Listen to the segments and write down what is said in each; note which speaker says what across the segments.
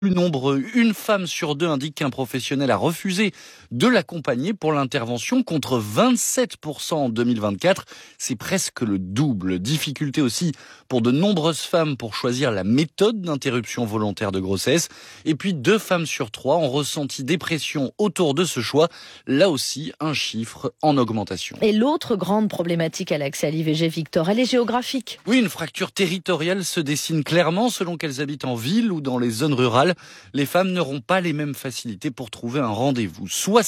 Speaker 1: Plus nombreux, une femme sur deux indique qu'un professionnel a refusé de l'accompagner pour l'intervention contre 27% en 2024. C'est presque le double. Difficulté aussi pour de nombreuses femmes pour choisir la méthode d'interruption volontaire de grossesse. Et puis 2 femmes sur 3 ont ressenti des pressions autour de ce choix. Là aussi, un chiffre en augmentation.
Speaker 2: Et l'autre grande problématique à l'accès à l'IVG, Victor, elle est géographique.
Speaker 1: Oui, une fracture territoriale se dessine clairement selon qu'elles habitent en ville ou dans les zones rurales. Les femmes n'auront pas les mêmes facilités pour trouver un rendez-vous.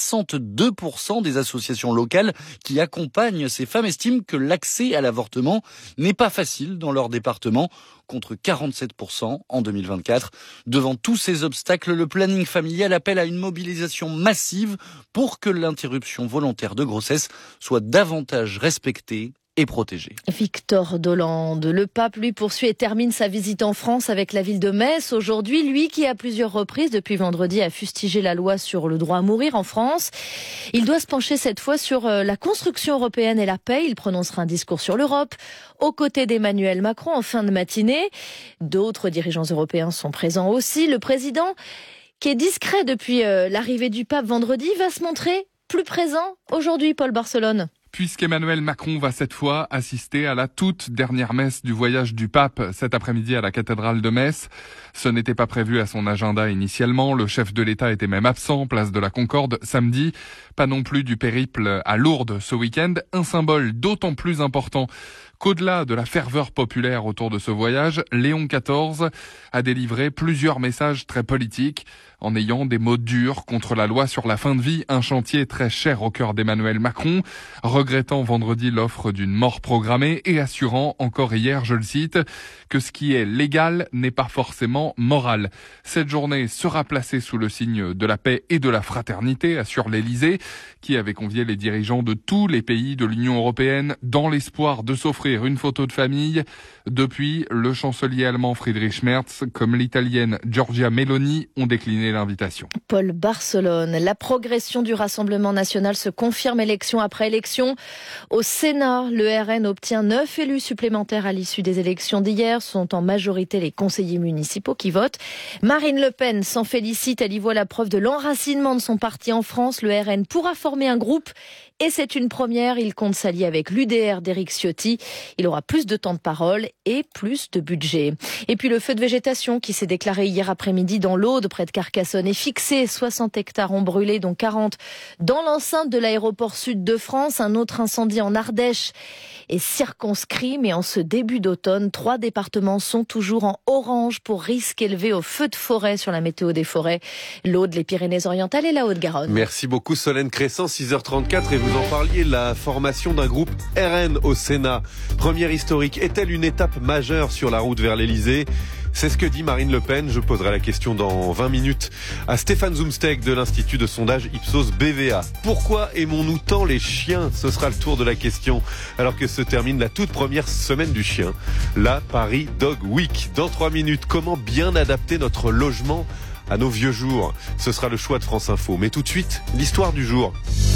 Speaker 1: 62% des associations locales qui accompagnent ces femmes estiment que l'accès à l'avortement n'est pas facile dans leur département, contre 47% en 2024. Devant tous ces obstacles, le planning familial appelle à une mobilisation massive pour que l'interruption volontaire de grossesse soit davantage respectée et protégé.
Speaker 2: Victor Dolande, le pape lui poursuit et termine sa visite en France avec la ville de Metz. Aujourd'hui, lui qui à plusieurs reprises depuis vendredi a fustigé la loi sur le droit à mourir en France, il doit se pencher cette fois sur la construction européenne et la paix. Il prononcera un discours sur l'Europe aux côtés d'Emmanuel Macron en fin de matinée. D'autres dirigeants européens sont présents aussi. Le président, qui est discret depuis l'arrivée du pape vendredi, va se montrer plus présent aujourd'hui, Paul Barcelone.
Speaker 3: Puisqu'Emmanuel Macron va cette fois assister à la toute dernière messe du voyage du pape cet après-midi à la cathédrale de Metz. Ce n'était pas prévu à son agenda initialement. Le chef de l'État était même absent, place de la Concorde, samedi. Pas non plus du périple à Lourdes ce week-end. Un symbole d'autant plus important qu'au-delà de la ferveur populaire autour de ce voyage, Léon XIV a délivré plusieurs messages très politiques en ayant des mots durs contre la loi sur la fin de vie, un chantier très cher au cœur d'Emmanuel Macron, regrettant vendredi l'offre d'une mort programmée et assurant encore hier, je le cite, que ce qui est légal n'est pas forcément moral. Cette journée sera placée sous le signe de la paix et de la fraternité, assure l'Élysée, qui avait convié les dirigeants de tous les pays de l'Union européenne dans l'espoir de s'offrir une photo de famille. Depuis, le chancelier allemand Friedrich Merz comme l'italienne Giorgia Meloni ont décliné l'invitation.
Speaker 2: Paul Barcelone, la progression du Rassemblement national se confirme élection après élection. Au Sénat, le RN obtient 9 élus supplémentaires à l'issue des élections d'hier. Ce sont en majorité les conseillers municipaux qui votent. Marine Le Pen s'en félicite. Elle y voit la preuve de l'enracinement de son parti en France. Le RN pourra former un groupe et c'est une première. Il compte s'allier avec l'UDR d'Éric Ciotti. Il aura plus de temps de parole et plus de budget. Et puis le feu de végétation qui s'est déclaré hier après-midi dans l'Aude, près de Carcassonne, est fixé. 60 hectares ont brûlé, dont 40 dans l'enceinte de l'aéroport sud de France. Un autre incendie en Ardèche est circonscrit, mais en ce début d'automne, 3 départements sont toujours en orange pour risque élevé au feu de forêt sur la météo des forêts. L'Aude, les Pyrénées-Orientales et la Haute-Garonne.
Speaker 4: Merci beaucoup Solène Crescent, 6h34 et vous en parliez, la formation d'un groupe RN au Sénat. Première historique, est-elle une étape majeure sur la route vers l'Elysée ? C'est ce que dit Marine Le Pen. Je poserai la question dans 20 minutes à Stéphane Zumsteg de l'Institut de sondage Ipsos BVA. Pourquoi aimons-nous tant les chiens ? Ce sera le tour de la question alors que se termine la toute première semaine du chien, la Paris Dog Week. Dans 3 minutes, comment bien adapter notre logement à nos vieux jours ? Ce sera le choix de France Info. Mais tout de suite, l'histoire du jour.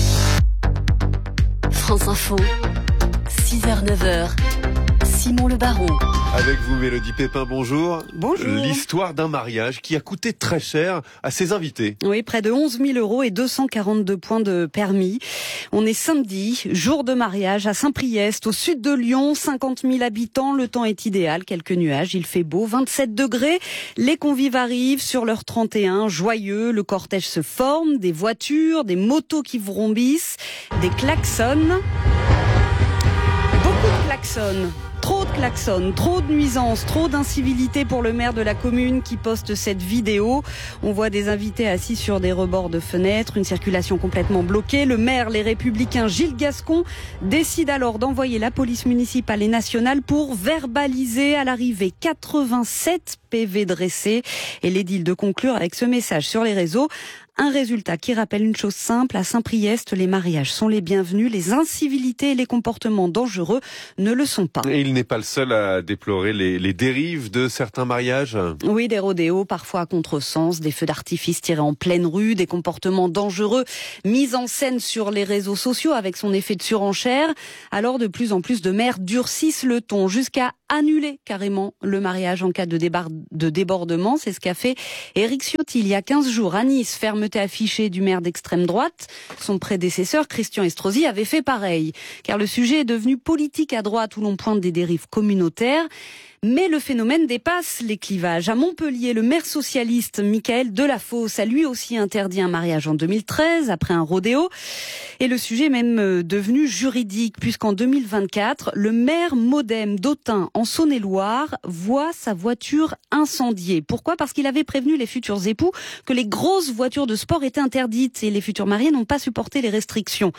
Speaker 5: France Info, 6h-9h, Simon Le Baron.
Speaker 4: Avec vous, Mélodie Pépin, bonjour.
Speaker 6: Bonjour.
Speaker 4: L'histoire d'un mariage qui a coûté très cher à ses invités.
Speaker 6: Oui, près de 11 000 € et 242 points de permis. On est samedi, jour de mariage à Saint-Priest, au sud de Lyon, 50 000 habitants. Le temps est idéal, quelques nuages, il fait beau, 27 degrés. Les convives arrivent sur leur 31, joyeux. Le cortège se forme, des voitures, des motos qui vrombissent, des klaxons. Beaucoup de klaxons. Trop de klaxons, trop de nuisances, trop d'incivilité pour le maire de la commune qui poste cette vidéo. On voit des invités assis sur des rebords de fenêtres, une circulation complètement bloquée. Le maire, les Républicains, Gilles Gascon, décide alors d'envoyer la police municipale et nationale pour verbaliser à l'arrivée 87 PV dressés. Et l'édile de conclure avec ce message sur les réseaux. Un résultat qui rappelle une chose simple, à Saint-Priest, les mariages sont les bienvenus, les incivilités et les comportements dangereux ne le sont pas.
Speaker 4: Et il n'est pas le seul à déplorer les dérives de certains mariages.
Speaker 6: Oui, des rodéos, parfois à contresens, des feux d'artifice tirés en pleine rue, des comportements dangereux mis en scène sur les réseaux sociaux avec son effet de surenchère. Alors de plus en plus de maires durcissent le ton jusqu'à annuler carrément le mariage en cas de débordement. C'est ce qu'a fait Éric Ciotti il y a 15 jours à Nice. Fermeté affichée du maire d'extrême droite. Son prédécesseur, Christian Estrosi, avait fait pareil. Car le sujet est devenu politique à droite où l'on pointe des dérives communautaires. Mais le phénomène dépasse les clivages. À Montpellier, le maire socialiste Michael Delafosse a lui aussi interdit un mariage en 2013 après un rodéo. Et le sujet est même devenu juridique puisqu'en 2024, le maire modem d'Autun en Saône-et-Loire voit sa voiture incendiée. Pourquoi ? Parce qu'il avait prévenu les futurs époux que les grosses voitures de sport étaient interdites et les futurs mariés n'ont pas supporté les restrictions.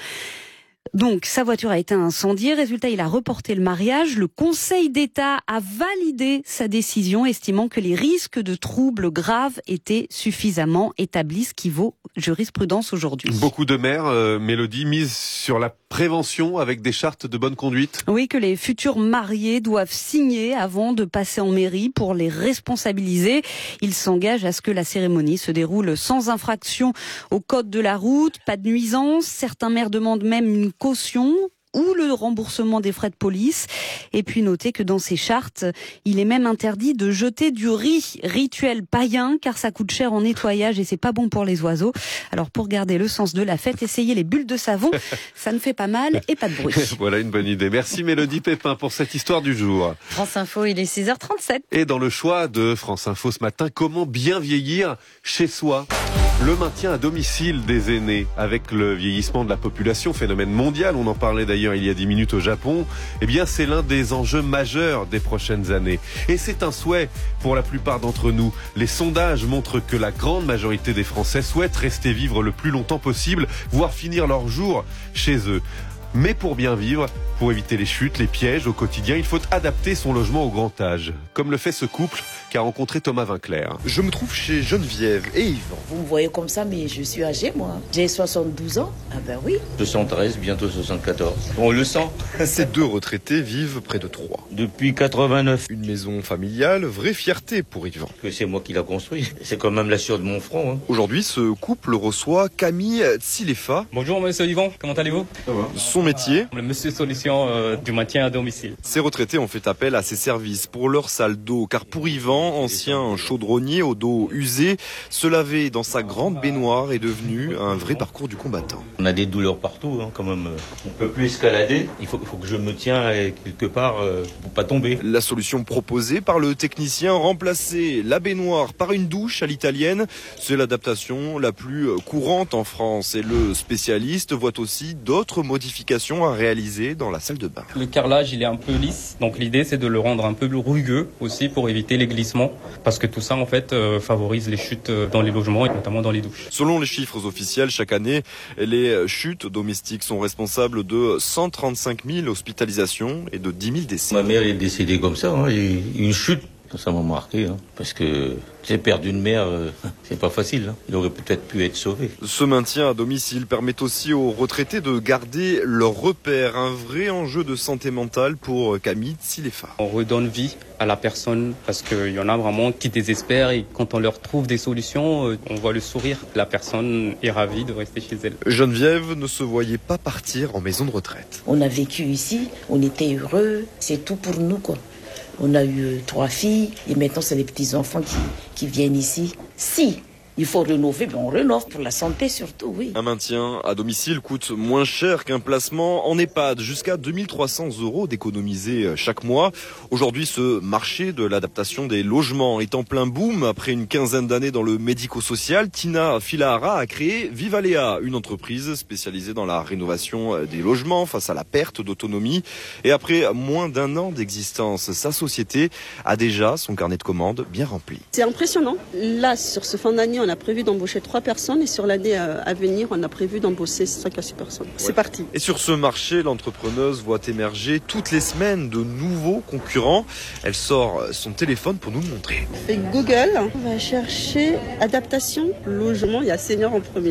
Speaker 6: Donc, sa voiture a été incendiée. Résultat, il a reporté le mariage. Le Conseil d'État a validé sa décision, estimant que les risques de troubles graves étaient suffisamment établis, ce qui vaut jurisprudence aujourd'hui.
Speaker 4: Beaucoup de maires, Mélodie, misent sur la prévention avec des chartes de bonne conduite.
Speaker 6: Oui, que les futurs mariés doivent signer avant de passer en mairie pour les responsabiliser. Ils s'engagent à ce que la cérémonie se déroule sans infraction au code de la route, pas de nuisance. Certains maires demandent même une caution ou le remboursement des frais de police. Et puis notez que dans ces chartes, il est même interdit de jeter du riz, rituel païen, car ça coûte cher en nettoyage et c'est pas bon pour les oiseaux. Alors pour garder le sens de la fête, essayez les bulles de savon, ça ne fait pas mal et pas de bruit.
Speaker 4: Voilà une bonne idée. Merci Mélodie Pépin pour cette histoire du jour.
Speaker 2: France Info, il est 6h37.
Speaker 4: Et dans le choix de France Info ce matin, comment bien vieillir chez soi ? Le maintien à domicile des aînés avec le vieillissement de la population, phénomène mondial, on en parlait d'ailleurs il y a 10 minutes au Japon, eh bien c'est l'un des enjeux majeurs des prochaines années. Et c'est un souhait pour la plupart d'entre nous. Les sondages montrent que la grande majorité des Français souhaitent rester vivre le plus longtemps possible, voire finir leur jour chez eux. Mais pour bien vivre, pour éviter les chutes, les pièges au quotidien, il faut adapter son logement au grand âge. Comme le fait ce couple qu'a rencontré Thomas Vinclair.
Speaker 7: Je me trouve chez Geneviève et Yvan.
Speaker 8: Vous me voyez comme ça, mais je suis âgée, moi. J'ai 72 ans. Ah ben oui.
Speaker 9: 73, bientôt 74. On le sent.
Speaker 7: Ces deux retraités vivent près de Troyes.
Speaker 9: Depuis 89.
Speaker 7: Une maison familiale, vraie fierté pour Yvan.
Speaker 9: Que c'est moi qui l'a construit. C'est quand même la sueur de mon front. Hein.
Speaker 7: Aujourd'hui, ce couple reçoit Camille Tsilefa.
Speaker 10: Bonjour monsieur Yvan, comment allez-vous ?
Speaker 7: Ça va. Son métier ?
Speaker 10: Le monsieur solution du maintien à domicile.
Speaker 7: Ces retraités ont fait appel à ses services pour leur salle d'eau, car pour Yvan, ancien chaudronnier au dos usé, se laver dans sa grande baignoire est devenu un vrai parcours du combattant.
Speaker 9: On a des douleurs partout, hein, quand même. On peut plus escalader. Il faut que je me tiens quelque part pour pas tomber.
Speaker 7: La solution proposée par le technicien, remplacer la baignoire par une douche à l'italienne, c'est l'adaptation la plus courante en France. Et le spécialiste voit aussi d'autres modifications à réaliser dans la salle de bain.
Speaker 10: Le carrelage, il est un peu lisse. Donc l'idée, c'est de le rendre un peu plus rugueux aussi pour éviter les glissements. Parce que tout ça, en fait, favorise les chutes dans les logements et notamment dans les douches.
Speaker 7: Selon les chiffres officiels, chaque année, les chutes domestiques sont responsables de 135 000 hospitalisations et de 10 000 décès.
Speaker 9: Ma mère est décédée comme ça, hein, et une chute. Ça m'a marqué, hein, parce que j'ai perdu une mère, c'est pas facile. Hein. Il aurait peut-être pu être sauvé.
Speaker 7: Ce maintien à domicile permet aussi aux retraités de garder leurs repères. Un vrai enjeu de santé mentale pour Camille Tsilefa.
Speaker 10: On redonne vie à la personne parce qu'il y en a vraiment qui désespèrent et quand on leur trouve des solutions, on voit le sourire. La personne est ravie de rester chez elle.
Speaker 7: Geneviève ne se voyait pas partir en maison de retraite.
Speaker 8: On a vécu ici, on était heureux, c'est tout pour nous, quoi. On a eu 3 filles et maintenant c'est les petits-enfants qui viennent ici. Si il faut rénover, on rénove pour la santé surtout, oui.
Speaker 7: Un maintien à domicile coûte moins cher qu'un placement en EHPAD, jusqu'à 2300 € d'économiser chaque mois. Aujourd'hui, ce marché de l'adaptation des logements est en plein boom. Après une quinzaine d'années dans le médico-social, Tina Filahara a créé Vivalea, une entreprise spécialisée dans la rénovation des logements face à la perte d'autonomie. Et après moins d'1 an d'existence, sa société a déjà son carnet de commandes bien rempli.
Speaker 11: C'est impressionnant. Là, sur ce fin d'année, on a prévu d'embaucher 3 personnes et sur l'année à venir, on a prévu d'embaucher 5 à 6 personnes. C'est parti.
Speaker 7: Et sur ce marché, l'entrepreneuse voit émerger toutes les semaines de nouveaux concurrents. Elle sort son téléphone pour nous le montrer.
Speaker 11: On fait Google, on va chercher adaptation, logement, il y a senior en premier.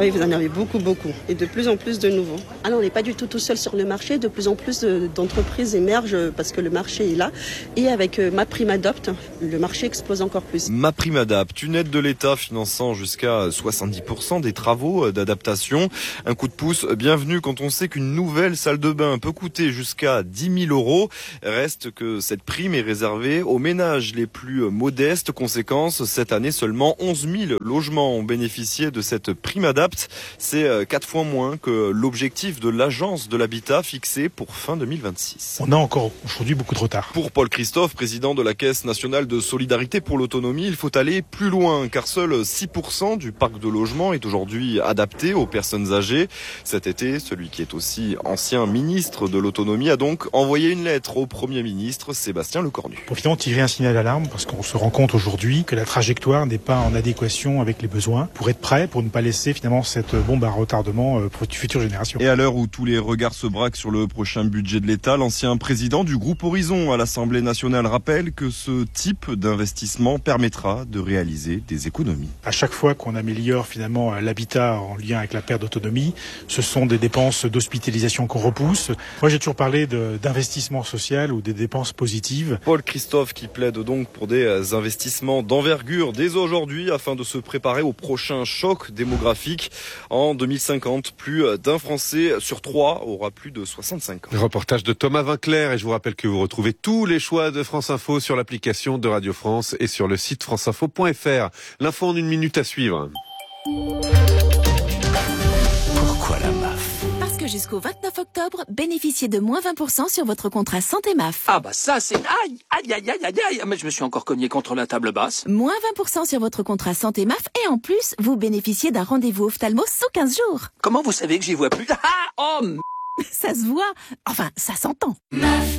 Speaker 11: Oui, vous en avez beaucoup. Et de plus en plus de nouveaux. Alors, on n'est pas du tout seul sur le marché. De plus en plus d'entreprises émergent parce que le marché est là. Et avec MaPrimeAdapt, le marché explose encore plus.
Speaker 7: MaPrimeAdapt, une aide de l'État finançant jusqu'à 70% des travaux d'adaptation. Un coup de pouce bienvenu quand on sait qu'une nouvelle salle de bain peut coûter jusqu'à 10 000 €. Reste que cette prime est réservée aux ménages les plus modestes. Conséquence, cette année, seulement 11 000 logements ont bénéficié de cette prime Adapt. C'est 4 fois moins que l'objectif de l'Agence de l'habitat fixé pour fin 2026.
Speaker 12: On a encore aujourd'hui beaucoup de retard.
Speaker 7: Pour Paul Christophe, président de la Caisse nationale de solidarité pour l'autonomie, il faut aller plus loin car seul 6% du parc de logement est aujourd'hui adapté aux personnes âgées. Cet été, celui qui est aussi ancien ministre de l'autonomie a donc envoyé une lettre au Premier ministre Sébastien Lecornu.
Speaker 12: Pour finalement tirer un signal d'alarme parce qu'on se rend compte aujourd'hui que la trajectoire n'est pas en adéquation avec les besoins pour être prêt, pour ne pas laisser finalement cette bombe à retardement pour les futures générations.
Speaker 7: Et à l'heure où tous les regards se braquent sur le prochain budget de l'État, l'ancien président du groupe Horizon à l'Assemblée nationale rappelle que ce type d'investissement permettra de réaliser des économies.
Speaker 12: À chaque fois qu'on améliore finalement l'habitat en lien avec la perte d'autonomie, ce sont des dépenses d'hospitalisation qu'on repousse. Moi j'ai toujours parlé d'investissement social ou des dépenses positives.
Speaker 7: Paul Christophe qui plaide donc pour des investissements d'envergure dès aujourd'hui afin de se préparer au prochain choc démographique. En 2050, plus d'un Français sur 3 aura plus de 65 ans.
Speaker 4: Reportage de Thomas Vinclair et je vous rappelle que vous retrouvez tous les choix de France Info sur l'application de Radio France et sur le site franceinfo.fr. L'info en 1 minute à suivre.
Speaker 13: Pourquoi la MAF ? Parce que jusqu'au 29 octobre, bénéficiez de moins 20% sur votre contrat santé MAF.
Speaker 14: Ah bah ça c'est... Aïe, mais je me suis encore cogné contre la table basse.
Speaker 13: Moins 20% sur votre contrat santé MAF et en plus, vous bénéficiez d'un rendez-vous ophtalmo sous 15 jours.
Speaker 14: Comment vous savez que j'y vois plus?
Speaker 13: Ça se voit. Enfin, ça s'entend.
Speaker 5: MAF.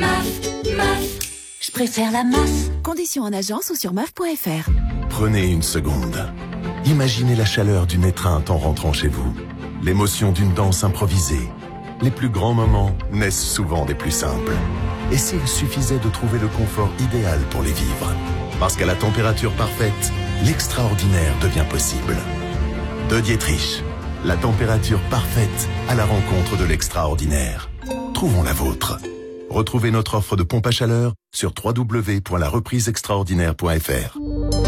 Speaker 5: Je préfère la MAF.
Speaker 13: Conditions en agence ou sur MAF.fr.
Speaker 15: Prenez une seconde. Imaginez la chaleur d'une étreinte en rentrant chez vous. L'émotion d'une danse improvisée. Les plus grands moments naissent souvent des plus simples. Et s'il suffisait de trouver le confort idéal pour les vivre? Parce qu'à la température parfaite, l'extraordinaire devient possible. De Dietrich, la température parfaite à la rencontre de l'extraordinaire. Trouvons la vôtre. Retrouvez notre offre de pompe à chaleur sur www.larepriseextraordinaire.fr.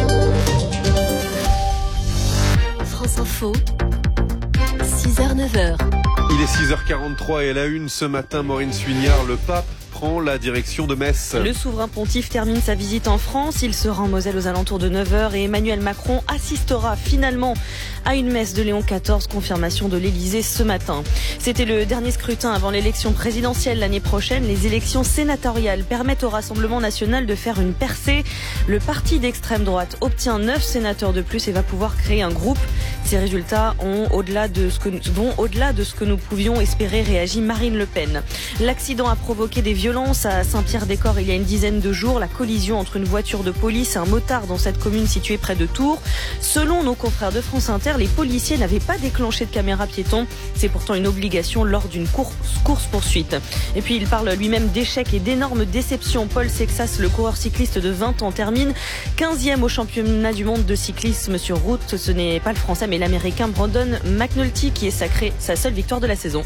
Speaker 5: France Info, 6h-9h.
Speaker 4: Il est 6h43 et à la une ce matin, Maureen Suignard, le pape prend la direction de Metz.
Speaker 6: Le souverain pontife termine sa visite en France. Il se rend en Moselle aux alentours de 9h et Emmanuel Macron assistera finalement à une messe de Léon XIV, confirmation de l'Élysée ce matin. C'était le dernier scrutin avant l'élection présidentielle l'année prochaine. Les élections sénatoriales permettent au Rassemblement national de faire une percée. Le parti d'extrême droite obtient 9 sénateurs de plus et va pouvoir créer un groupe. Ces résultats vont au-delà de ce que nous pouvions espérer, réagit Marine Le Pen. L'accident a provoqué des violences à Saint-Pierre-des-Corps il y a une dizaine de jours. La collision entre une voiture de police et un motard dans cette commune située près de Tours. Selon nos confrères de France Inter, les policiers n'avaient pas déclenché de caméra piéton. C'est pourtant une obligation lors d'une course-poursuite. Et puis il parle lui-même d'échecs et d'énormes déceptions. Paul Sexas, le coureur cycliste de 20 ans, termine 15e au championnat du monde de cyclisme sur route. Ce n'est pas le français mais l'américain Brandon McNulty qui est sacré sa seule victoire de la saison.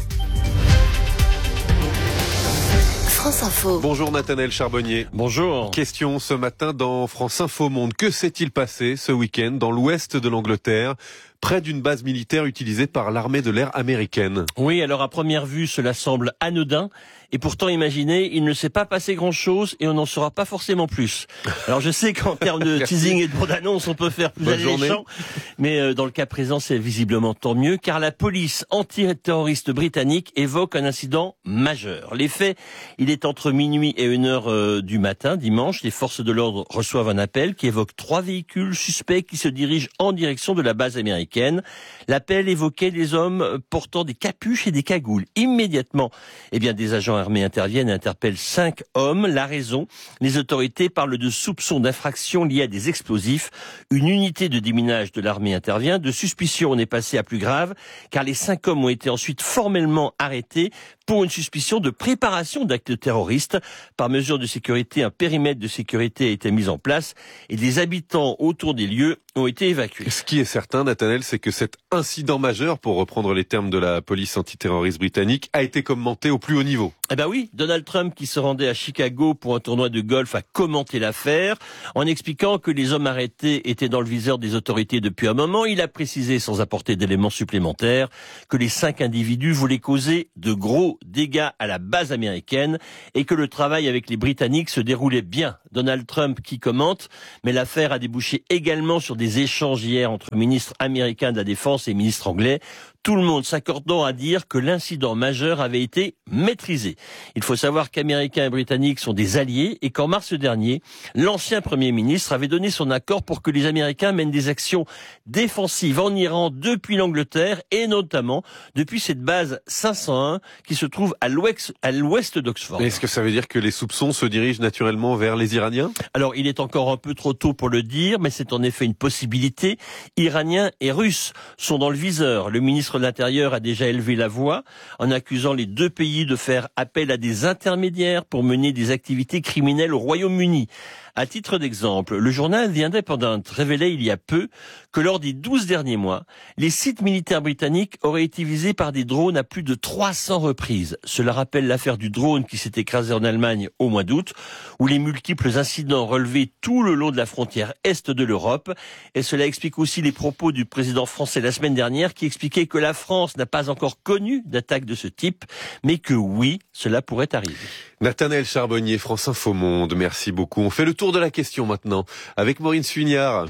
Speaker 5: France Info.
Speaker 4: Bonjour Nathanaël Charbonnier.
Speaker 16: Bonjour.
Speaker 4: Question ce matin dans France Info Monde. Que s'est-il passé ce week-end dans l'ouest de l'Angleterre, près d'une base militaire utilisée par l'armée de l'air américaine?
Speaker 16: Oui, alors à première vue, cela semble anodin. Et pourtant, imaginez, il ne s'est pas passé grand-chose et on n'en saura pas forcément plus. Alors je sais qu'en termes de teasing et de bande-annonce, on peut faire plus alléchant, mais dans le cas présent, c'est visiblement tant mieux, car la police antiterroriste britannique évoque un incident majeur. Les faits, il est entre minuit et 1h du matin, dimanche. Les forces de l'ordre reçoivent un appel qui évoque 3 véhicules suspects qui se dirigent en direction de la base américaine. L'appel évoquait des hommes portant des capuches et des cagoules. Immédiatement, des agents armés interviennent et interpellent 5 hommes. La raison, les autorités parlent de soupçons d'infraction liées à des explosifs. Une unité de déminage de l'armée intervient. De suspicion, on est passé à plus grave, car les 5 hommes ont été ensuite formellement arrêtés pour une suspicion de préparation d'actes terroristes. Par mesure de sécurité, un périmètre de sécurité a été mis en place et des habitants autour des lieux ont été évacués.
Speaker 4: Ce qui est certain, Nathanaël, c'est que cet incident majeur, pour reprendre les termes de la police antiterroriste britannique, a été commenté au plus haut niveau.
Speaker 16: Eh ben oui, Donald Trump, qui se rendait à Chicago pour un tournoi de golf, a commenté l'affaire en expliquant que les hommes arrêtés étaient dans le viseur des autorités depuis un moment. Il a précisé, sans apporter d'éléments supplémentaires, que les 5 individus voulaient causer de gros dégâts à la base américaine et que le travail avec les Britanniques se déroulait bien. Donald Trump qui commente, mais l'affaire a débouché également sur des échanges hier entre ministres américains de la Défense et ministres anglais. Tout le monde s'accordant à dire que l'incident majeur avait été maîtrisé. Il faut savoir qu'Américains et Britanniques sont des alliés et qu'en mars dernier, l'ancien Premier ministre avait donné son accord pour que les Américains mènent des actions défensives en Iran depuis l'Angleterre et notamment depuis cette base 501 qui se trouve à l'ouest d'Oxford.
Speaker 4: Est-ce que ça veut dire que les soupçons se dirigent naturellement vers les Iraniens ?
Speaker 16: Alors, il est encore un peu trop tôt pour le dire, mais c'est en effet une possibilité. Iraniens et Russes sont dans le viseur. Le ministre de l'Intérieur a déjà élevé la voix en accusant les 2 pays de faire appel à des intermédiaires pour mener des activités criminelles au Royaume-Uni. À titre d'exemple, le journal The Independent révélait il y a peu que lors des 12 derniers mois, les sites militaires britanniques auraient été visés par des drones à plus de 300 reprises. Cela rappelle l'affaire du drone qui s'est écrasé en Allemagne au mois d'août, où les multiples incidents relevés tout le long de la frontière est de l'Europe. Et cela explique aussi les propos du président français la semaine dernière qui expliquait que la France n'a pas encore connu d'attaque de ce type, mais que oui, cela pourrait arriver.
Speaker 4: Nathanaël Charbonnier, France Info Monde, merci beaucoup. On fait le tour de la question maintenant avec Maureen Suignard.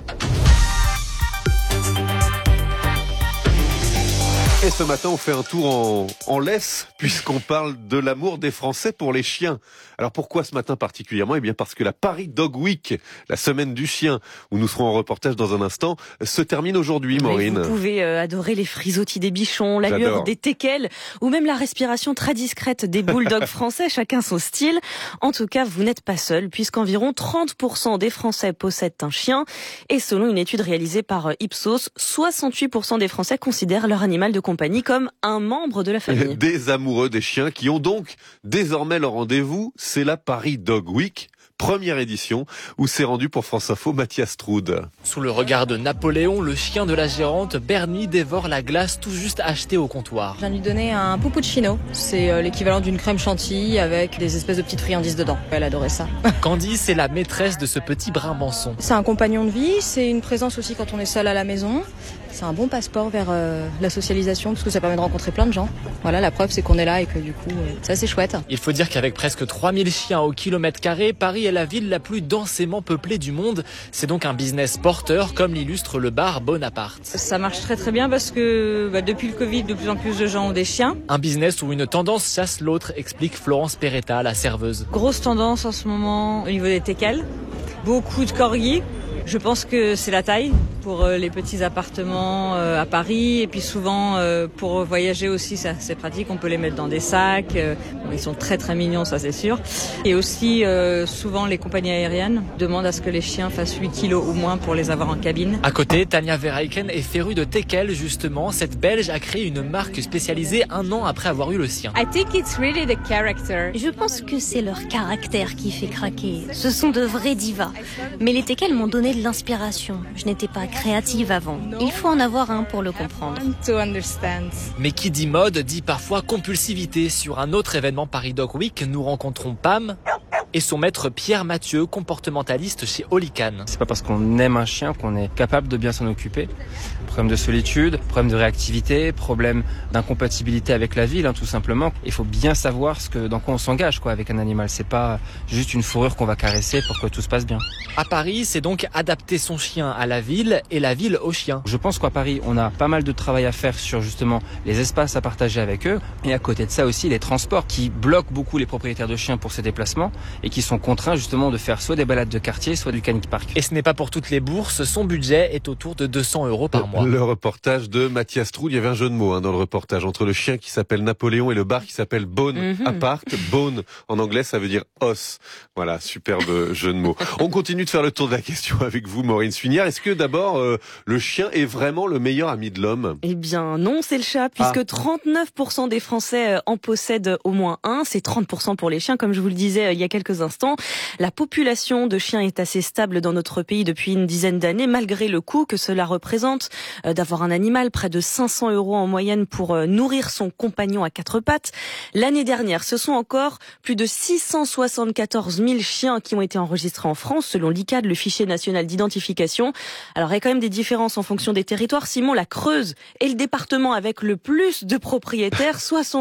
Speaker 4: Et ce matin, on fait un tour en laisse, puisqu'on parle de l'amour des Français pour les chiens. Alors pourquoi ce matin particulièrement ? Eh bien parce que la Paris Dog Week, la semaine du chien, où nous serons en reportage dans un instant, se termine aujourd'hui, Maureen.
Speaker 17: Vous pouvez adorer les frisottis des bichons, l'allure des teckels, ou même la respiration très discrète des bulldogs français, chacun son style. En tout cas, vous n'êtes pas seul, puisqu'environ 30% des Français possèdent un chien. Et selon une étude réalisée par Ipsos, 68% des Français considèrent leur animal de compagnie comme un membre de la famille.
Speaker 4: Des amoureux des chiens qui ont donc désormais leur rendez-vous, c'est la Paris Dog Week, première édition, où s'est rendu pour France Info Mathias Troud.
Speaker 18: Sous le regard de Napoléon, le chien de la gérante, Bernie, dévore la glace tout juste achetée au comptoir.
Speaker 19: Je viens de lui donner un puppuccino, c'est l'équivalent d'une crème chantilly avec des espèces de petites friandises dedans. Elle adorait ça.
Speaker 18: Candy, c'est la maîtresse de ce petit brinbançon.
Speaker 19: C'est un compagnon de vie, c'est une présence aussi quand on est seul à la maison. C'est un bon passeport vers la socialisation parce que ça permet de rencontrer plein de gens. Voilà, la preuve c'est qu'on est là et que du coup, c'est assez chouette.
Speaker 18: Il faut dire qu'avec presque 3000 chiens au kilomètre carré, Paris est la ville la plus densément peuplée du monde. C'est donc un business porteur comme l'illustre le bar Bonaparte.
Speaker 19: Ça marche très très bien parce que depuis le Covid, de plus en plus de gens ont des chiens.
Speaker 18: Un business où une tendance chasse l'autre, explique Florence Peretta, la serveuse.
Speaker 19: Grosse tendance en ce moment au niveau des teckels. Beaucoup de corgis. Je pense que c'est la taille pour les petits appartements à Paris et puis souvent pour voyager aussi, ça c'est pratique, on peut les mettre dans des sacs, ils sont très très mignons, ça c'est sûr. Et aussi souvent les compagnies aériennes demandent à ce que les chiens fassent 8 kilos ou moins pour les avoir en cabine.
Speaker 18: À côté, Tania Verheiken est férue de teckel justement. Cette Belge a créé une marque spécialisée 1 an après avoir eu le sien.
Speaker 20: I think it's really the character. Je pense que c'est leur caractère qui fait craquer. Ce sont de vrais divas. Mais les teckels m'ont donné de l'inspiration. Je n'étais pas créative avant. Il faut en avoir un pour le comprendre.
Speaker 18: Mais qui dit mode dit parfois compulsivité. Sur un autre événement Paris Dog Week, nous rencontrons Pam et son maître Pierre Mathieu, comportementaliste chez Olican.
Speaker 21: C'est pas parce qu'on aime un chien qu'on est capable de bien s'en occuper. Problème de solitude, problème de réactivité, problème d'incompatibilité avec la ville, tout simplement. Il faut bien savoir dans quoi on s'engage avec un animal. C'est pas juste une fourrure qu'on va caresser pour que tout se passe bien.
Speaker 18: À Paris, c'est donc adapter son chien à la ville et la ville au chien.
Speaker 21: Je pense qu'à Paris, on a pas mal de travail à faire sur justement les espaces à partager avec eux. Et à côté de ça aussi, les transports qui bloquent beaucoup les propriétaires de chiens pour ces déplacements. et qui sont contraints justement de faire soit des balades de quartier, soit du Canic Park.
Speaker 18: Et ce n'est pas pour toutes les bourses, son budget est autour de 200 € par mois.
Speaker 4: Le reportage de Mathias Troul, il y avait un jeu de mots dans le reportage entre le chien qui s'appelle Napoléon et le bar qui s'appelle Bone Apart. Bone en anglais ça veut dire os. Voilà, superbe jeu de mots. On continue de faire le tour de la question avec vous, Maureen Suignard. Est-ce que d'abord le chien est vraiment le meilleur ami de l'homme?
Speaker 17: Eh bien non, c'est le chat, puisque 39% des Français en possèdent au moins un. C'est 30% pour les chiens, comme je vous le disais il y a quelques instants. La population de chiens est assez stable dans notre pays depuis une dizaine d'années, malgré le coût que cela représente d'avoir un animal, près de 500 € en moyenne pour nourrir son compagnon à quatre pattes. L'année dernière, ce sont encore plus de 674 000 chiens qui ont été enregistrés en France, selon l'ICAD, le fichier national d'identification. Alors, il y a quand même des différences en fonction des territoires. Simon, la Creuse est le département avec le plus de propriétaires.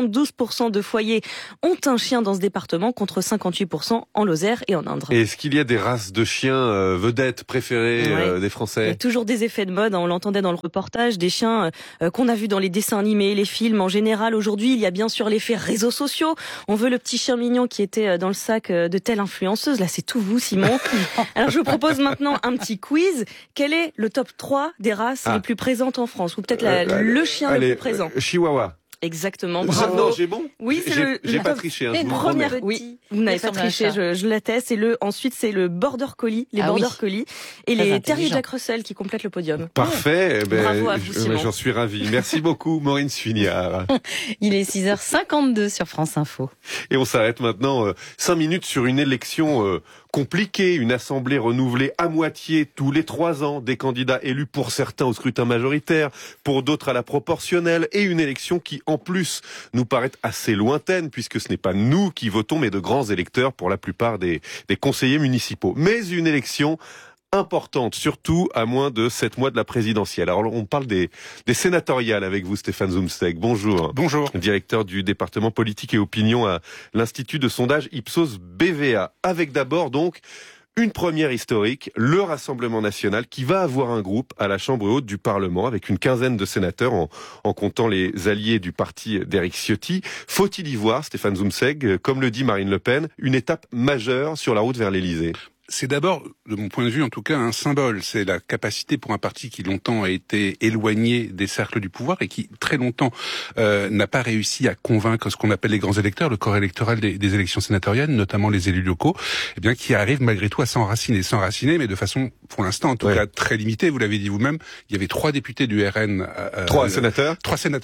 Speaker 17: 72% de foyers ont un chien dans ce département, contre 58% en Lozère et en Indre.
Speaker 4: Et est-ce qu'il y a des races de chiens vedettes préférées des Français?
Speaker 17: Il y a toujours des effets de mode, on l'entendait dans le reportage, des chiens qu'on a vus dans les dessins animés, les films en général. Aujourd'hui, il y a bien sûr l'effet réseaux sociaux. On veut le petit chien mignon qui était dans le sac de telle influenceuse. Là, c'est tout vous, Simon. Alors, je vous propose maintenant un petit quiz. Quel est le top 3 des races les plus présentes en France? Ou peut-être le chien le plus présent?
Speaker 4: Chihuahua.
Speaker 17: Exactement, bravo.
Speaker 4: Non, j'ai bon.
Speaker 17: Oui, c'est
Speaker 4: j'ai pas triché.
Speaker 17: Hein, première. Oui, vous n'avez pas triché. Je l'atteste. Ensuite, c'est le Border Collie, les Border Collie et les Terrier Jack Russell qui complètent le podium.
Speaker 4: Parfait.
Speaker 17: Bravo à vous, Simon.
Speaker 4: J'en suis ravi. Merci beaucoup, Maureen Suignard.
Speaker 2: Il est 6h52 sur France Info.
Speaker 4: Et on s'arrête maintenant 5 minutes sur une élection compliquée, une assemblée renouvelée à moitié tous les 3 ans, des candidats élus pour certains au scrutin majoritaire, pour d'autres à la proportionnelle, et une élection qui en plus nous paraît assez lointaine puisque ce n'est pas nous qui votons mais de grands électeurs pour la plupart des conseillers municipaux. Mais une élection importante, surtout à moins de 7 mois de la présidentielle. Alors on parle des sénatoriales avec vous, Stéphane Zumsteg. Bonjour.
Speaker 1: Bonjour.
Speaker 4: Directeur du département politique et opinion à l'Institut de sondage Ipsos BVA. Avec d'abord donc une première historique, le Rassemblement national qui va avoir un groupe à la Chambre haute du Parlement avec une quinzaine de sénateurs en comptant les alliés du parti d'Éric Ciotti. Faut-il y voir, Stéphane Zumsteg, comme le dit Marine Le Pen, une étape majeure sur la route vers l'Élysée?
Speaker 1: C'est d'abord, de mon point de vue en tout cas, un symbole. C'est la capacité pour un parti qui longtemps a été éloigné des cercles du pouvoir et qui très longtemps n'a pas réussi à convaincre ce qu'on appelle les grands électeurs, le corps électoral des élections sénatoriales, notamment les élus locaux, eh bien qui arrive malgré tout à s'enraciner, mais de façon, pour l'instant en tout cas, très limitée. Vous l'avez dit vous-même, il y avait 3 députés du RN,
Speaker 4: 3 sénateurs,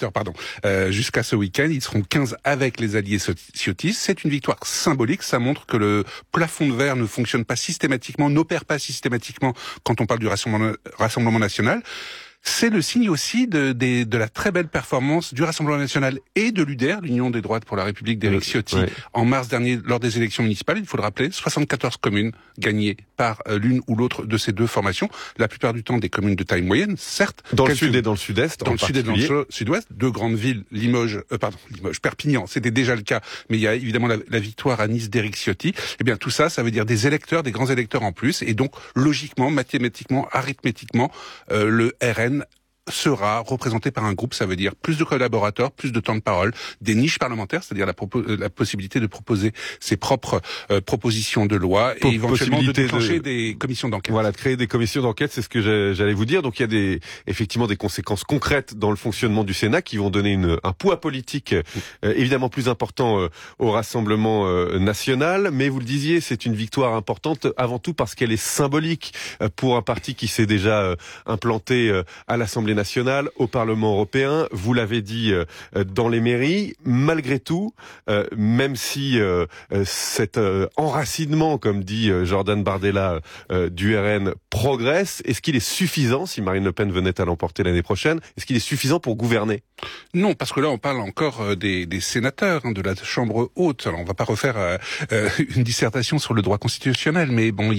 Speaker 1: jusqu'à ce week-end. Ils seront 15 avec les alliés ciotistes. C'est une victoire symbolique. Ça montre que le plafond de verre ne fonctionne pas n'opère pas systématiquement quand on parle du Rassemblement national. C'est le signe aussi de la très belle performance du Rassemblement national et de l'UDR, l'Union des droites pour la République d'Éric Ciotti, en mars dernier lors des élections municipales. Il faut le rappeler, 74 communes gagnées par l'une ou l'autre de ces deux formations. La plupart du temps des communes de taille moyenne, certes.
Speaker 4: Dans le sud et dans le sud-est.
Speaker 1: Dans le sud et dans le sud-ouest. Deux grandes villes, Perpignan, c'était déjà le cas. Mais il y a évidemment la victoire à Nice d'Éric Ciotti. Eh bien, tout ça, ça veut dire des électeurs, des grands électeurs en plus. Et donc, logiquement, mathématiquement, arithmétiquement, le RN sera représenté par un groupe, ça veut dire plus de collaborateurs, plus de temps de parole, des niches parlementaires, c'est-à-dire la possibilité de proposer ses propres propositions de loi et éventuellement de déclencher des commissions d'enquête.
Speaker 4: Voilà, de créer des commissions d'enquête, c'est ce que j'allais vous dire. Donc il y a effectivement des conséquences concrètes dans le fonctionnement du Sénat qui vont donner un poids politique évidemment plus important au Rassemblement national. Mais vous le disiez, c'est une victoire importante avant tout parce qu'elle est symbolique pour un parti qui s'est déjà implanté à l'Assemblée nationale, au Parlement européen, vous l'avez dit, dans les mairies. Malgré tout, même si cet enracinement, comme dit Jordan Bardella, du RN progresse, est-ce qu'il est suffisant, si Marine Le Pen venait à l'emporter l'année prochaine, est-ce qu'il est suffisant pour gouverner?
Speaker 1: Non, parce que là on parle encore des sénateurs, de la Chambre haute. Alors on va pas refaire une dissertation sur le droit constitutionnel, mais bon,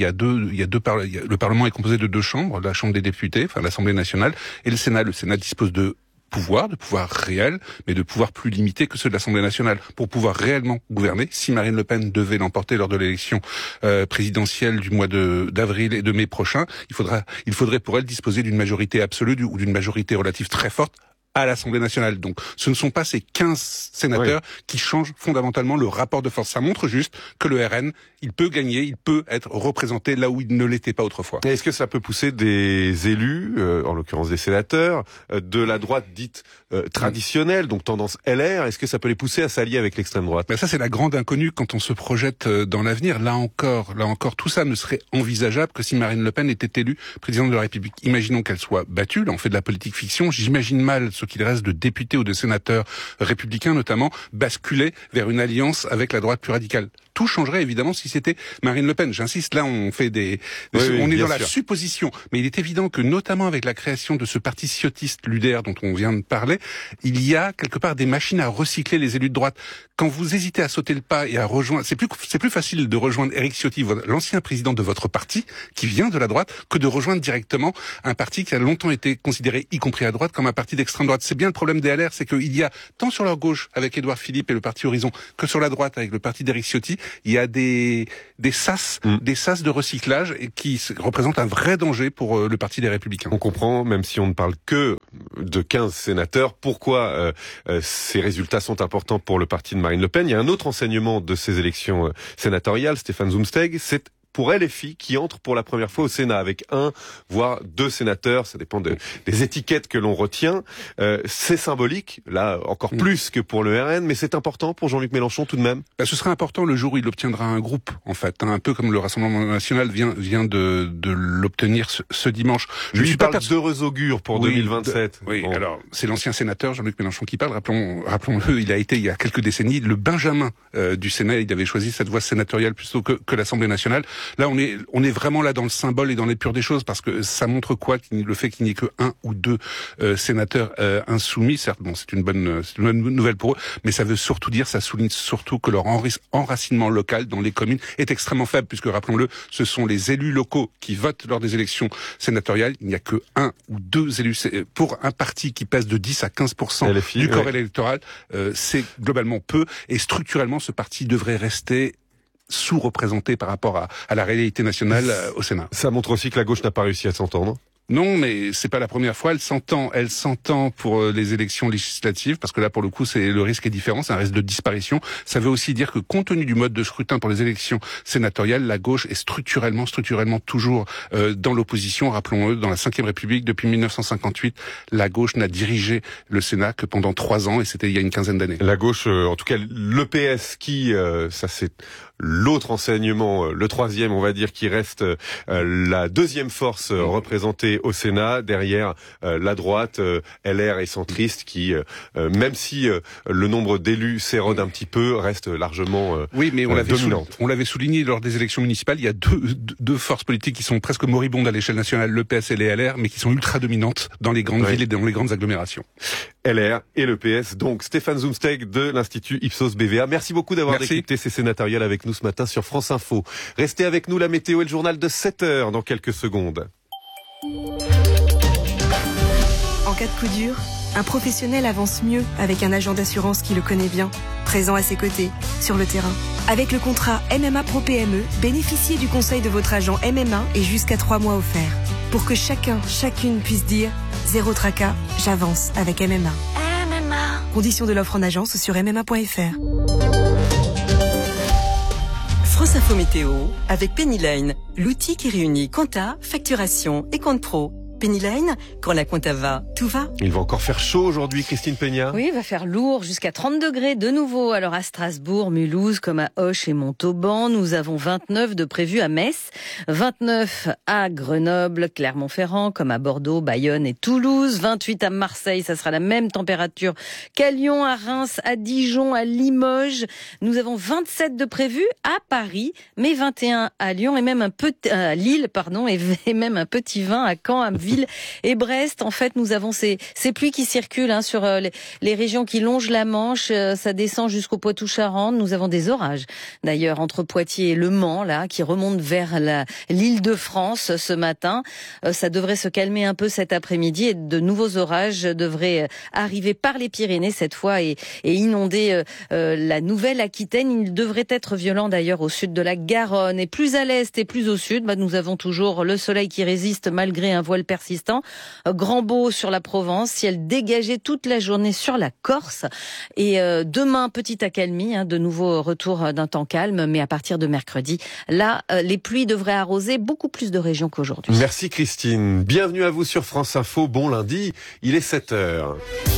Speaker 1: le Parlement est composé de 2 chambres, la Chambre des députés, enfin l'Assemblée nationale, et le Sénat. Le Sénat dispose de pouvoir réel, mais de pouvoir plus limité que ceux de l'Assemblée nationale. Pour pouvoir réellement gouverner, si Marine Le Pen devait l'emporter lors de l'élection présidentielle du mois d'avril et de mai prochain, il faudrait pour elle disposer d'une majorité absolue ou d'une majorité relative très forte à l'Assemblée nationale. Donc, ce ne sont pas ces 15 sénateurs qui changent fondamentalement le rapport de force. Ça montre juste que le RN, il peut gagner, il peut être représenté là où il ne l'était pas autrefois.
Speaker 4: Et est-ce que ça peut pousser des élus, en l'occurrence des sénateurs, de la droite dite traditionnelle, donc tendance LR, est-ce que ça peut les pousser à s'allier avec l'extrême droite?
Speaker 1: Ça, c'est la grande inconnue quand on se projette dans l'avenir. Là encore, tout ça ne serait envisageable que si Marine Le Pen était élue présidente de la République. Imaginons qu'elle soit battue, là on fait de la politique fiction, j'imagine mal ce qu'il reste de députés ou de sénateurs républicains notamment, basculer vers une alliance avec la droite plus radicale. Tout changerait évidemment si c'était Marine Le Pen. J'insiste, là on fait on est dans la supposition. Mais il est évident que notamment avec la création de ce parti ciotiste, l'UDR dont on vient de parler, il y a quelque part des machines à recycler les élus de droite. Quand vous hésitez à sauter le pas et à rejoindre, c'est plus facile de rejoindre Éric Ciotti, l'ancien président de votre parti, qui vient de la droite, que de rejoindre directement un parti qui a longtemps été considéré, y compris à droite, comme un parti d'extrême droite. C'est bien le problème des LR, c'est qu'il y a, tant sur leur gauche, avec Édouard Philippe et le parti Horizon, que sur la droite, avec le parti d'Éric Ciotti, il y a des sas de recyclage et qui représentent un vrai danger pour le parti des Républicains.
Speaker 4: On comprend, même si on ne parle que de 15 sénateurs, pourquoi ces résultats sont importants pour le parti de Marine Le Pen. Il y a un autre enseignement de ces élections sénatoriales, Stéphane Zumsteg, c'est pour LFI qui entre pour la première fois au Sénat avec 1 voire 2 sénateurs, ça dépend des étiquettes que l'on retient. C'est symbolique, là encore plus que pour le RN, mais c'est important pour Jean-Luc Mélenchon tout de même.
Speaker 1: Ce sera important le jour où il obtiendra un groupe, en fait, un peu comme le Rassemblement National vient de l'obtenir ce dimanche.
Speaker 4: Lui, il parle d'heureux augure pour 2027.
Speaker 1: Alors c'est l'ancien sénateur Jean-Luc Mélenchon qui parle. Rappelons-le, il a été il y a quelques décennies le Benjamin du Sénat. Il avait choisi cette voie sénatoriale plutôt que l'Assemblée nationale. Là, on est vraiment là dans le symbole et dans l'épure des choses, parce que ça montre quoi, le fait qu'il n'y ait que 1 ou 2 sénateurs insoumis. Certes, c'est une bonne nouvelle pour eux, mais ça souligne surtout que leur enracinement local dans les communes est extrêmement faible, puisque rappelons-le, ce sont les élus locaux qui votent lors des élections sénatoriales. Il n'y a que 1 ou 2 élus pour un parti qui pèse de 10 à 15% LFI, du corps électoral. C'est globalement peu, et structurellement, ce parti devrait rester sous-représenté par rapport à la réalité nationale au Sénat.
Speaker 4: Ça montre aussi que la gauche n'a pas réussi à s'entendre.
Speaker 1: Non, mais c'est pas la première fois. Elle s'entend pour les élections législatives, parce que là, pour le coup, le risque est différent. C'est un risque de disparition. Ça veut aussi dire que, compte tenu du mode de scrutin pour les élections sénatoriales, la gauche est structurellement toujours dans l'opposition. Rappelons-le, dans la Ve République, depuis 1958, la gauche n'a dirigé le Sénat que pendant 3 ans, et c'était il y a une quinzaine d'années.
Speaker 4: La gauche, en tout cas, le PS, qui, ça c'est l'autre enseignement, le troisième, on va dire, qui reste la deuxième force représentée au Sénat, derrière la droite, LR et centriste, qui, même si le nombre d'élus s'érode un petit peu, reste largement dominante.
Speaker 1: On l'avait souligné lors des élections municipales, il y a deux forces politiques qui sont presque moribondes à l'échelle nationale, le PS et les LR, mais qui sont ultra dominantes dans les grandes villes et dans les grandes agglomérations.
Speaker 4: LR et le PS. Donc Stéphane Zumsteg de l'Institut Ipsos BVA. Merci beaucoup d'avoir décrypté ces sénatoriales avec nous ce matin sur France Info. Restez avec nous, la météo et le journal de 7h dans quelques secondes.
Speaker 3: En cas de coup dur, un professionnel avance mieux avec un agent d'assurance qui le connaît bien, présent à ses côtés, sur le terrain. Avec le contrat MMA Pro PME, bénéficiez du conseil de votre agent MMA et jusqu'à 3 mois offerts. Pour que chacune puisse dire « Zéro tracas, j'avance avec MMA ». MMA. Conditions de l'offre en agence sur mma.fr.
Speaker 22: France Info Météo avec Pennyline, l'outil qui réunit compta, facturation et compte pro. Pennyline, quand la compta va, tout va.
Speaker 4: Il va encore faire chaud aujourd'hui, Christine Peña.
Speaker 6: Oui, il va faire lourd, jusqu'à 30 degrés de nouveau. Alors à Strasbourg, Mulhouse, comme à Auch et Montauban, nous avons 29 de prévus à Metz, 29 à Grenoble, Clermont-Ferrand, comme à Bordeaux, Bayonne et Toulouse, 28 à Marseille, ça sera la même température qu'à Lyon, à Reims, à Dijon, à Limoges. Nous avons 27 de prévus à Paris, mais 21 à Lyon et même à Lille, et même un petit 20 à Caen, à Ville et Brest. En fait, nous avons ces pluies qui circulent sur les régions qui longent la Manche. Ça descend jusqu'au Poitou-Charentes. Nous avons des orages, d'ailleurs, entre Poitiers et Le Mans, là, qui remontent vers l'Île-de-France ce matin. Ça devrait se calmer un peu cet après-midi et de nouveaux orages devraient arriver par les Pyrénées cette fois et inonder la Nouvelle-Aquitaine. Ils devraient être violents, d'ailleurs, au sud de la Garonne. Et plus à l'est et plus au sud, nous avons toujours le soleil qui résiste malgré un voile persistant
Speaker 17: persistant. Grand beau sur la Provence, ciel dégagé toute la journée sur la Corse. Et demain, petite accalmie, de nouveau retour d'un temps calme, mais à partir de mercredi, là, les pluies devraient arroser beaucoup plus de régions qu'aujourd'hui.
Speaker 4: Merci Christine. Bienvenue à vous sur France Info. Bon lundi, il est 7h.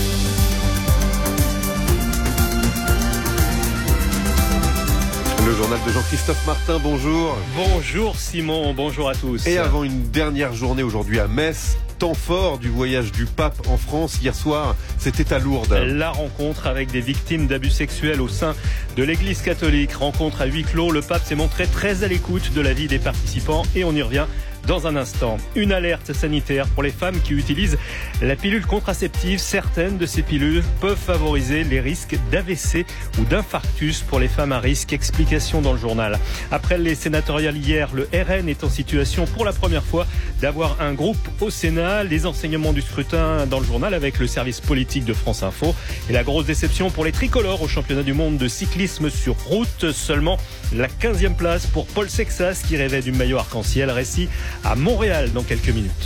Speaker 4: Le journal de Jean-Christophe Martin, bonjour.
Speaker 9: Bonjour Simon, bonjour à tous.
Speaker 4: Et avant une dernière journée aujourd'hui à Metz, temps fort du voyage du pape en France. Hier soir, c'était à Lourdes.
Speaker 9: La rencontre avec des victimes d'abus sexuels au sein de l'église catholique. Rencontre à huis clos, le pape s'est montré très à l'écoute de la vie des participants et on y revient dans un instant. Une alerte sanitaire pour les femmes qui utilisent la pilule contraceptive. Certaines de ces pilules peuvent favoriser les risques d'AVC ou d'infarctus pour les femmes à risque. Explication dans le journal. Après les sénatoriales hier, le RN est en situation pour la première fois d'avoir un groupe au Sénat. Les enseignements du scrutin dans le journal avec le service politique de France Info. Et la grosse déception pour les tricolores au championnat du monde de cyclisme sur route. Seulement la 15e place pour Paul Sexas qui rêvait du maillot arc-en-ciel. Récit à Montréal dans quelques minutes.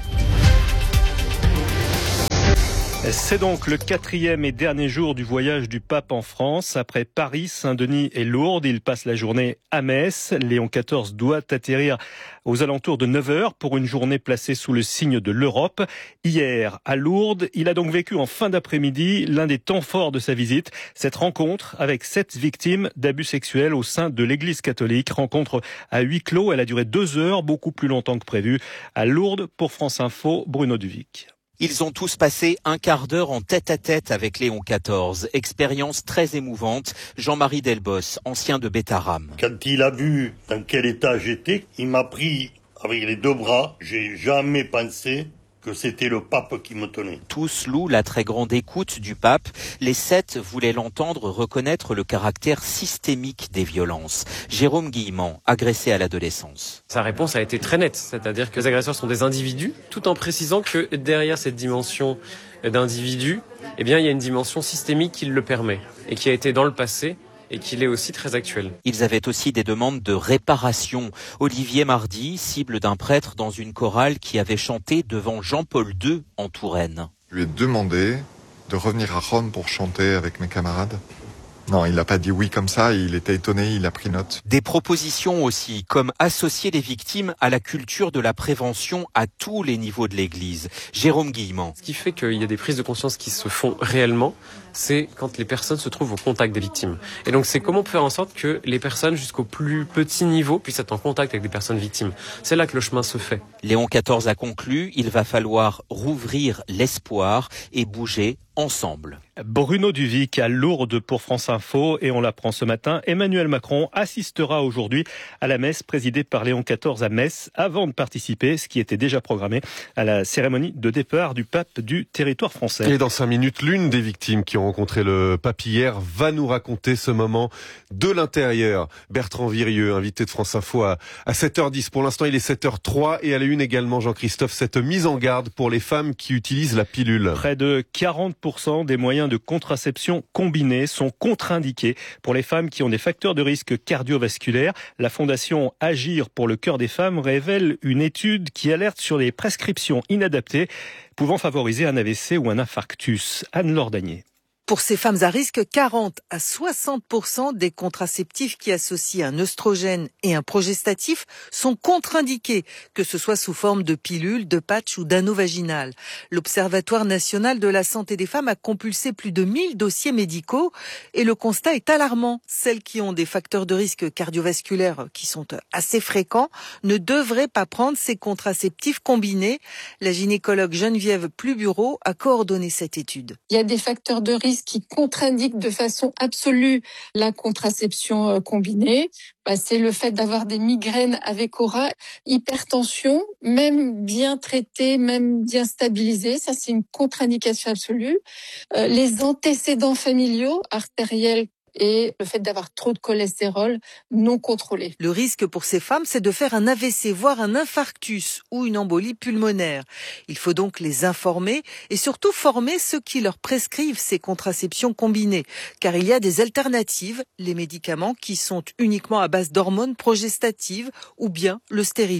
Speaker 9: C'est donc le 4e et dernier jour du voyage du pape en France. Après Paris, Saint-Denis et Lourdes, il passe la journée à Metz. Léon XIV doit atterrir aux alentours de 9h pour une journée placée sous le signe de l'Europe. Hier, à Lourdes, il a donc vécu en fin d'après-midi l'un des temps forts de sa visite. Cette rencontre avec 7 victimes d'abus sexuels au sein de l'église catholique. Rencontre à huis clos, elle a duré 2 heures, beaucoup plus longtemps que prévu. À Lourdes, pour France Info, Bruno Duvic.
Speaker 10: Ils ont tous passé un quart d'heure en tête-à-tête avec Léon XIV. Expérience très émouvante. Jean-Marie Delbos, ancien de Bétaram.
Speaker 23: Quand il a vu dans quel état j'étais, il m'a pris avec les 2 bras. J'ai jamais pensé que c'était le pape qui me tenait.
Speaker 10: Tous louent la très grande écoute du pape. Les 7 voulaient l'entendre reconnaître le caractère systémique des violences. Jérôme Guillemant, agressé à l'adolescence.
Speaker 24: Sa réponse a été très nette, c'est-à-dire que les agresseurs sont des individus, tout en précisant que derrière cette dimension d'individu, il y a une dimension systémique qui le permet et qui a été dans le passé et qu'il est aussi très actuel.
Speaker 10: Ils avaient aussi des demandes de réparation. Olivier Mardy, cible d'un prêtre dans une chorale qui avait chanté devant Jean-Paul II en Touraine.
Speaker 25: Je lui ai demandé de revenir à Rome pour chanter avec mes camarades. Non, il n'a pas dit oui comme ça, il était étonné, il a pris note.
Speaker 10: Des propositions aussi, comme associer les victimes à la culture de la prévention à tous les niveaux de l'Église. Jérôme Guillemant.
Speaker 24: Ce qui fait qu'il y a des prises de conscience qui se font réellement, c'est quand les personnes se trouvent au contact des victimes. Et donc c'est comment on peut faire en sorte que les personnes jusqu'au plus petit niveau puissent être en contact avec des personnes victimes. C'est là que le chemin se fait.
Speaker 10: Léon XIV a conclu, il va falloir rouvrir l'espoir et bouger ensemble.
Speaker 9: Bruno Duvic à Lourdes pour France Info et on l'apprend ce matin, Emmanuel Macron assistera aujourd'hui à la messe présidée par Léon XIV à Metz avant de participer, ce qui était déjà programmé, à la cérémonie de départ du pape du territoire français.
Speaker 4: Et dans 5 minutes, l'une des victimes qui ont rencontré le pape hier va nous raconter ce moment de l'intérieur. Bertrand Virieux, invité de France Info à 7h10. Pour l'instant, il est 7h03 et à la une également, Jean-Christophe, cette mise en garde pour les femmes qui utilisent la pilule.
Speaker 9: Près de 40% des moyens de contraception combinés sont contre-indiqués pour les femmes qui ont des facteurs de risque cardiovasculaires. La fondation Agir pour le cœur des femmes révèle une étude qui alerte sur les prescriptions inadaptées pouvant favoriser un AVC ou un infarctus. Anne-Laure Danier.
Speaker 26: Pour ces femmes à risque, 40 à 60% des contraceptifs qui associent un œstrogène et un progestatif sont contre-indiqués, que ce soit sous forme de pilules, de patchs ou d'anneaux vaginal. L'Observatoire national de la santé des femmes a compulsé plus de 1000 dossiers médicaux et le constat est alarmant. Celles qui ont des facteurs de risque cardiovasculaires qui sont assez fréquents ne devraient pas prendre ces contraceptifs combinés. La gynécologue Geneviève Plubureau a coordonné cette étude.
Speaker 27: Il y a des facteurs de risque qui contre-indiquent de façon absolue la contraception combinée. C'est le fait d'avoir des migraines avec aura, hypertension, même bien traitée, même bien stabilisée. Ça, c'est une contre-indication absolue. Les antécédents familiaux, artériels, et le fait d'avoir trop de cholestérol non contrôlé.
Speaker 26: Le risque pour ces femmes, c'est de faire un AVC, voire un infarctus ou une embolie pulmonaire. Il faut donc les informer et surtout former ceux qui leur prescrivent ces contraceptions combinées. Car il y a des alternatives, les médicaments qui sont uniquement à base d'hormones progestatives ou bien le stérilet.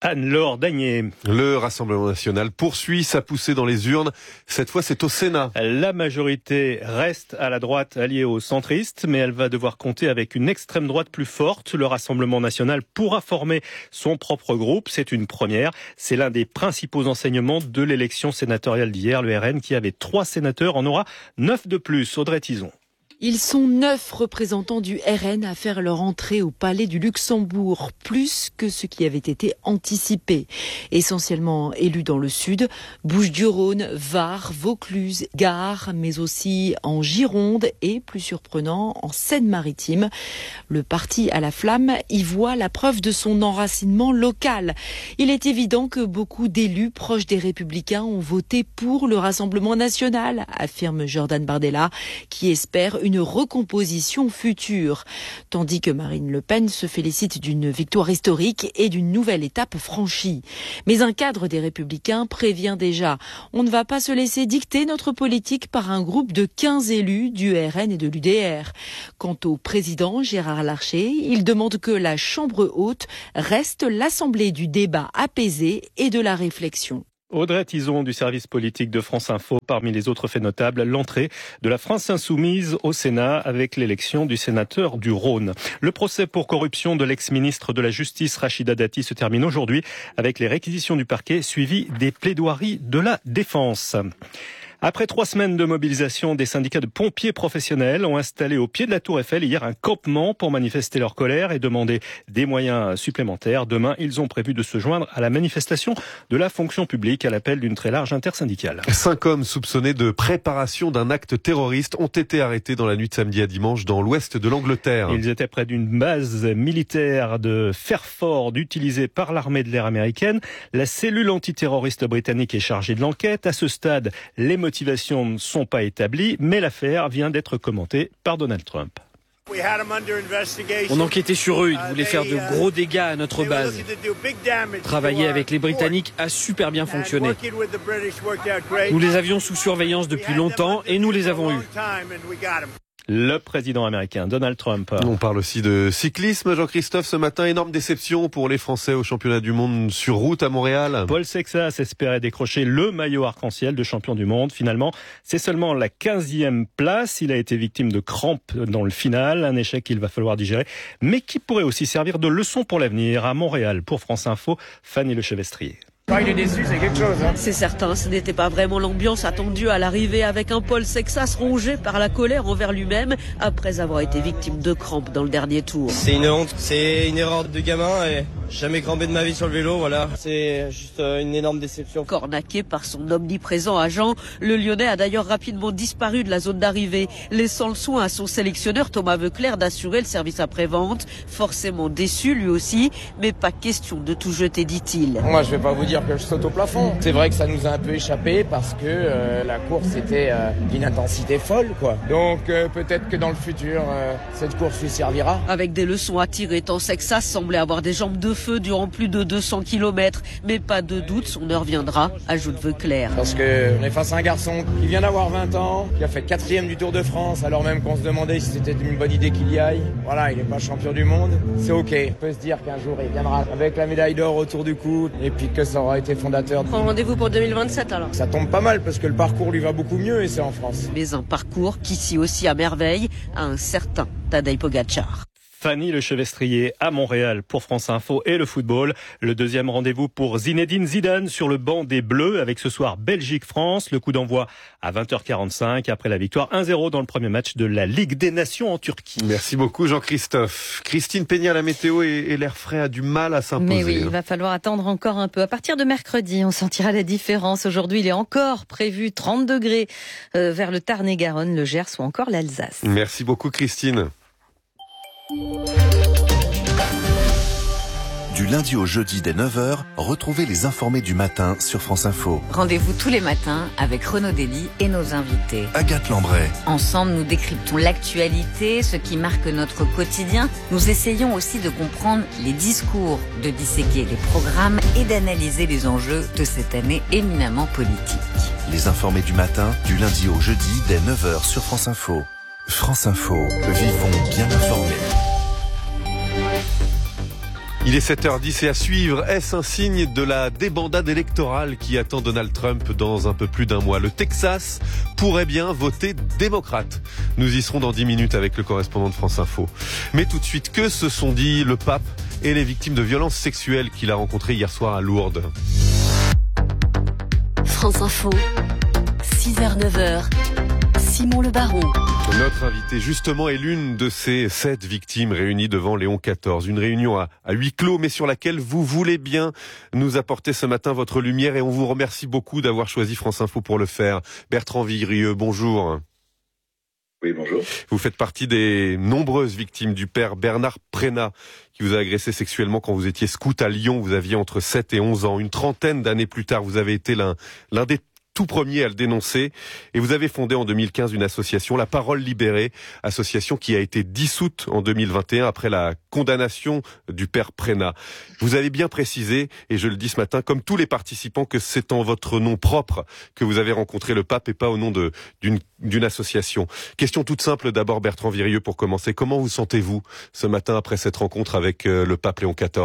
Speaker 9: Anne-Laure Dagné.
Speaker 4: Le Rassemblement national poursuit sa poussée dans les urnes. Cette fois, c'est au Sénat.
Speaker 9: La majorité reste à la droite alliée aux centristes, mais elle va devoir compter avec une extrême droite plus forte. Le Rassemblement national pourra former son propre groupe. C'est une première. C'est l'un des principaux enseignements de l'élection sénatoriale d'hier. Le RN, qui avait 3 sénateurs, en aura 9 de plus. Audrey Tizon.
Speaker 7: Ils sont 9 représentants du RN à faire leur entrée au Palais du Luxembourg, plus que ce qui avait été anticipé. Essentiellement élus dans le sud, Bouches-du-Rhône, Var, Vaucluse, Gard, mais aussi en Gironde et, plus surprenant, en Seine-Maritime. Le parti à la flamme y voit la preuve de son enracinement local. Il est évident que beaucoup d'élus proches des Républicains ont voté pour le Rassemblement national, affirme Jordan Bardella, qui espère une recomposition future. Tandis que Marine Le Pen se félicite d'une victoire historique et d'une nouvelle étape franchie. Mais un cadre des Républicains prévient déjà. On ne va pas se laisser dicter notre politique par un groupe de 15 élus du RN et de l'UDR. Quant au président Gérard Larcher, il demande que la Chambre haute reste l'assemblée du débat apaisé et de la réflexion.
Speaker 9: Audrey Tizon du service politique de France Info. Parmi les autres faits notables, l'entrée de la France insoumise au Sénat avec l'élection du sénateur du Rhône. Le procès pour corruption de l'ex-ministre de la Justice Rachida Dati se termine aujourd'hui avec les réquisitions du parquet suivies des plaidoiries de la défense. Après 3 semaines de mobilisation, des syndicats de pompiers professionnels ont installé au pied de la Tour Eiffel hier un campement pour manifester leur colère et demander des moyens supplémentaires. Demain, ils ont prévu de se joindre à la manifestation de la fonction publique à l'appel d'une très large intersyndicale.
Speaker 4: 5 hommes soupçonnés de préparation d'un acte terroriste ont été arrêtés dans la nuit de samedi à dimanche dans l'ouest de l'Angleterre.
Speaker 9: Ils étaient près d'une base militaire de Fairford utilisée par l'armée de l'air américaine. La cellule antiterroriste britannique est chargée de l'enquête. À ce stade, les motivations ne sont pas établies, mais l'affaire vient d'être commentée par Donald Trump.
Speaker 8: On enquêtait sur eux, ils voulaient faire de gros dégâts à notre base. Travailler avec les Britanniques a super bien fonctionné. Nous les avions sous surveillance depuis longtemps et nous les avons eus.
Speaker 9: Le président américain Donald Trump.
Speaker 4: On parle aussi de cyclisme, Jean-Christophe, ce matin. Énorme déception pour les Français au championnat du monde sur route à Montréal.
Speaker 9: Paul Sexas espérait décrocher le maillot arc-en-ciel de champion du monde. Finalement, c'est seulement la 15e place. Il a été victime de crampes dans le final. Un échec qu'il va falloir digérer, mais qui pourrait aussi servir de leçon pour l'avenir. À Montréal, pour France Info, Fanny Lechevestrier.
Speaker 11: Quand il est déçu, c'est quelque chose.
Speaker 7: C'est certain, ce n'était pas vraiment l'ambiance attendue à l'arrivée avec un Paul Sexas rongé par la colère envers lui-même après avoir été victime de crampes dans le dernier tour.
Speaker 11: C'est une honte, c'est une erreur de gamin et jamais crampé de ma vie sur le vélo, voilà. C'est juste une énorme déception.
Speaker 7: Cornaqué par son omniprésent agent, le Lyonnais a d'ailleurs rapidement disparu de la zone d'arrivée, laissant le soin à son sélectionneur Thomas Veuclair d'assurer le service après-vente. Forcément déçu lui aussi, mais pas question de tout jeter, dit-il.
Speaker 11: Moi je vais pas vous dire que je saute au plafond. C'est vrai que ça nous a un peu échappé parce que la course était d'une intensité folle, quoi. Donc peut-être que dans le futur, cette course lui servira.
Speaker 7: Avec des leçons à tirer, tant Sexas semblait avoir des jambes de feu durant plus de 200 km. Mais pas de doute, son heure viendra, ajoute Veuclair.
Speaker 11: Parce que on est face à un garçon qui vient d'avoir 20 ans, qui a fait 4e du Tour de France, alors même qu'on se demandait si c'était une bonne idée qu'il y aille. Voilà, il n'est pas champion du monde. C'est ok. On peut se dire qu'un jour il viendra avec la médaille d'or autour du cou et puis que ça aura été fondateur.
Speaker 7: Prends rendez-vous pour 2027 alors.
Speaker 11: Ça tombe pas mal parce que le parcours lui va beaucoup mieux et c'est en France.
Speaker 7: Mais un parcours qui scie aussi à merveille à un certain Tadej Pogačar.
Speaker 9: Fanny Lechevestrier à Montréal pour France Info et le football. Le deuxième rendez-vous pour Zinedine Zidane sur le banc des Bleus avec ce soir Belgique-France. Le coup d'envoi à 20h45 après la victoire 1-0 dans le premier match de la Ligue des Nations en Turquie.
Speaker 4: Merci beaucoup Jean-Christophe. Christine Peña, la météo et l'air frais a du mal à s'imposer.
Speaker 2: Mais oui, il va falloir attendre encore un peu. À partir de mercredi, on sentira la différence. Aujourd'hui, il est encore prévu 30 degrés vers le Tarn-et-Garonne, le Gers ou encore l'Alsace.
Speaker 4: Merci beaucoup Christine.
Speaker 12: Du lundi au jeudi dès 9h, retrouvez les informés du matin sur France Info.
Speaker 13: Rendez-vous tous les matins avec Renaud Dely et nos invités.
Speaker 12: Agathe Lambray.
Speaker 13: Ensemble, nous décryptons l'actualité, ce qui marque notre quotidien. Nous essayons aussi de comprendre les discours, de disséquer les programmes et d'analyser les enjeux de cette année éminemment politique.
Speaker 12: Les informés du matin, du lundi au jeudi dès 9h sur France Info. France Info, vivons bien informés.
Speaker 4: Il est 7h10 et à suivre, est-ce un signe de la débandade électorale qui attend Donald Trump dans un peu plus d'un mois? Le Texas pourrait bien voter démocrate. Nous y serons dans 10 minutes avec le correspondant de France Info. Mais tout de suite, que se sont dit le pape et les victimes de violences sexuelles qu'il a rencontrées hier soir à Lourdes?
Speaker 5: France Info, 6h-9h, Simon Le Baron.
Speaker 4: Notre invité, justement, est l'une de ces 7 victimes réunies devant Léon XIV. Une réunion à huis clos, mais sur laquelle vous voulez bien nous apporter ce matin votre lumière. Et on vous remercie beaucoup d'avoir choisi France Info pour le faire. Bertrand Virieux, bonjour.
Speaker 14: Oui, bonjour.
Speaker 4: Vous faites partie des nombreuses victimes du père Bernard Prénat, qui vous a agressé sexuellement quand vous étiez scout à Lyon. Vous aviez entre 7 et 11 ans. Une trentaine d'années plus tard, vous avez été l'un des tout premier à le dénoncer, et vous avez fondé en 2015 une association, La Parole Libérée, association qui a été dissoute en 2021 après la condamnation du père Prénat. Vous avez bien précisé, et je le dis ce matin, comme tous les participants, que c'est en votre nom propre que vous avez rencontré le pape et pas au nom d'une association. Question toute simple d'abord, Bertrand Virieux, pour commencer. Comment vous sentez-vous ce matin après cette rencontre avec le pape Léon XIV ?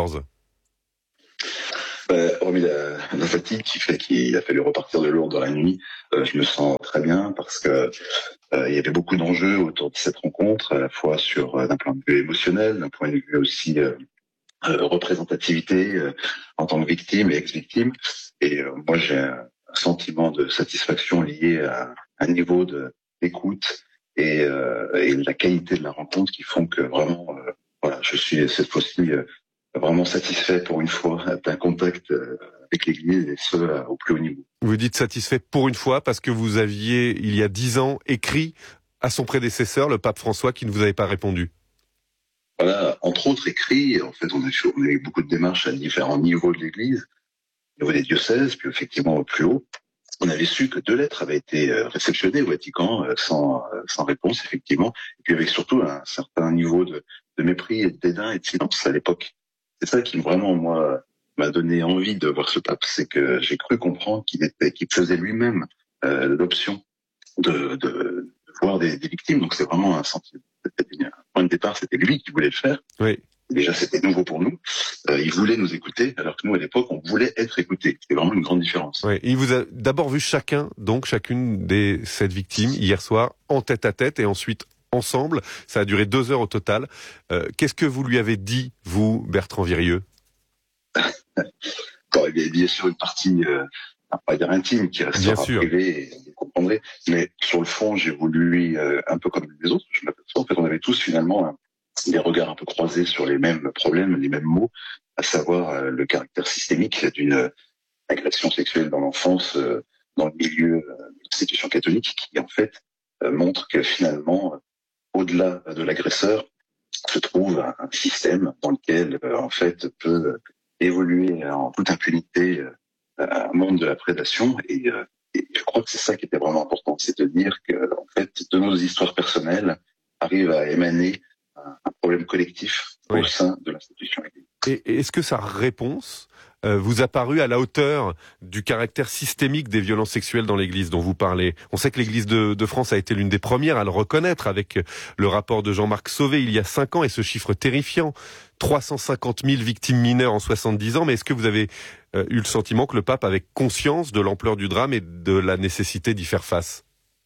Speaker 14: Hormis la fatigue qui fait qu'il a fallu repartir de Lourdes dans la nuit, je me sens très bien parce que il y avait beaucoup d'enjeux autour de cette rencontre, à la fois d'un point de vue émotionnel, d'un point de vue aussi représentativité en tant que victime et ex-victime. Et moi, j'ai un sentiment de satisfaction lié à un niveau d'écoute et la qualité de la rencontre qui font que vraiment, je suis cette fois-ci vraiment satisfait pour une fois d'un contact avec l'Église et ce au plus haut niveau.
Speaker 4: Vous dites satisfait pour une fois parce que vous aviez, il y a 10 ans, écrit à son prédécesseur, le pape François, qui ne vous avait pas répondu.
Speaker 14: Voilà, entre autres écrits, en fait on a eu beaucoup de démarches à différents niveaux de l'Église, au niveau des diocèses, puis effectivement au plus haut. On avait su que 2 lettres avaient été réceptionnées au Vatican sans réponse, effectivement, et puis avec surtout un certain niveau de mépris et de dédain et de silence à l'époque. C'est ça qui vraiment, moi, m'a donné envie de voir ce pape. C'est que j'ai cru comprendre qu'il faisait lui-même l'option de voir des victimes. Donc c'est vraiment un sentiment. Un point de départ, c'était lui qui voulait le faire.
Speaker 4: Oui.
Speaker 14: Déjà, c'était nouveau pour nous. Il voulait nous écouter, alors que nous, à l'époque, on voulait être écoutés. C'est vraiment une grande différence.
Speaker 4: Oui. Il vous a d'abord vu chacune des 7 victimes hier soir en tête à tête et ensuite ensemble. Ça a duré 2 heures au total. Qu'est-ce que vous lui avez dit, vous, Bertrand Virieux?
Speaker 14: Quand il y a bien sûr une partie, pas dire intime, qui restera privée, et vous comprendrez. Mais sur le fond, j'ai voulu, un peu comme les autres, je m'aperçois, en fait, on avait tous finalement des regards un peu croisés sur les mêmes problèmes, les mêmes mots, à savoir le caractère systémique d'une agression sexuelle dans l'enfance, dans le milieu de l'institution catholique, qui en fait montre que finalement, au-delà de l'agresseur, se trouve un système dans lequel, en fait, peut évoluer en toute impunité un monde de la prédation. Et je crois que c'est ça qui était vraiment important, c'est de dire que, en fait, de nos histoires personnelles arrive à émaner un problème collectif au sein de l'institution.
Speaker 4: Et est-ce que sa réponse vous a paru à la hauteur du caractère systémique des violences sexuelles dans l'Église dont vous parlez? On sait que l'Église de France a été l'une des premières à le reconnaître avec le rapport de Jean-Marc Sauvé il y a 5 ans et ce chiffre terrifiant, 350 000 victimes mineures en 70 ans. Mais est-ce que vous avez eu le sentiment que le pape avait conscience de l'ampleur du drame et de la nécessité d'y faire face?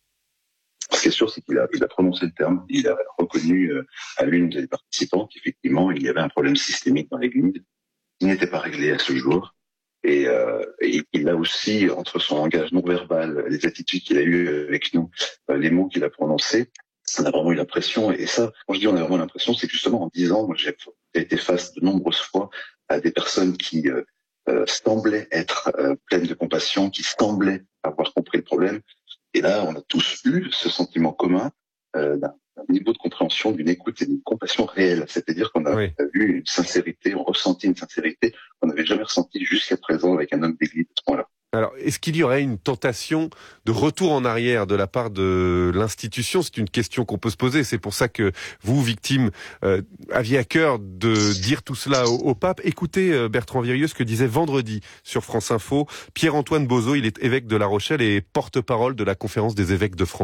Speaker 14: Ce qui est sûr, c'est qu'il a prononcé le terme, il a reconnu à l'une des participantes qu'effectivement, il y avait un problème systémique dans l'Église qui n'était pas réglé à ce jour. Et il a aussi, entre son langage non verbal, les attitudes qu'il a eues avec nous, les mots qu'il a prononcés, on a vraiment eu l'impression, et ça, quand je dis on a vraiment l'impression, c'est que justement en 10 ans, moi j'ai été face de nombreuses fois à des personnes qui semblaient être pleines de compassion, qui semblaient avoir compris le problème. Et là, on a tous eu ce sentiment commun d'un niveau de compréhension, d'une écoute et d'une compassion réelle. C'est-à-dire qu'on a vu une sincérité, on ressentit une sincérité qu'on n'avait jamais ressentie jusqu'à présent avec un homme d'église à ce point-là.
Speaker 4: Alors, est-ce qu'il y aurait une tentation de retour en arrière de la part de l'institution? C'est une question qu'on peut se poser. C'est pour ça que vous, victimes, aviez à cœur de dire tout cela au pape. Écoutez, Bertrand Virieux, ce que disait vendredi sur France Info Pierre-Antoine Bozo. Il est évêque de La Rochelle et porte-parole de la Conférence des évêques de France.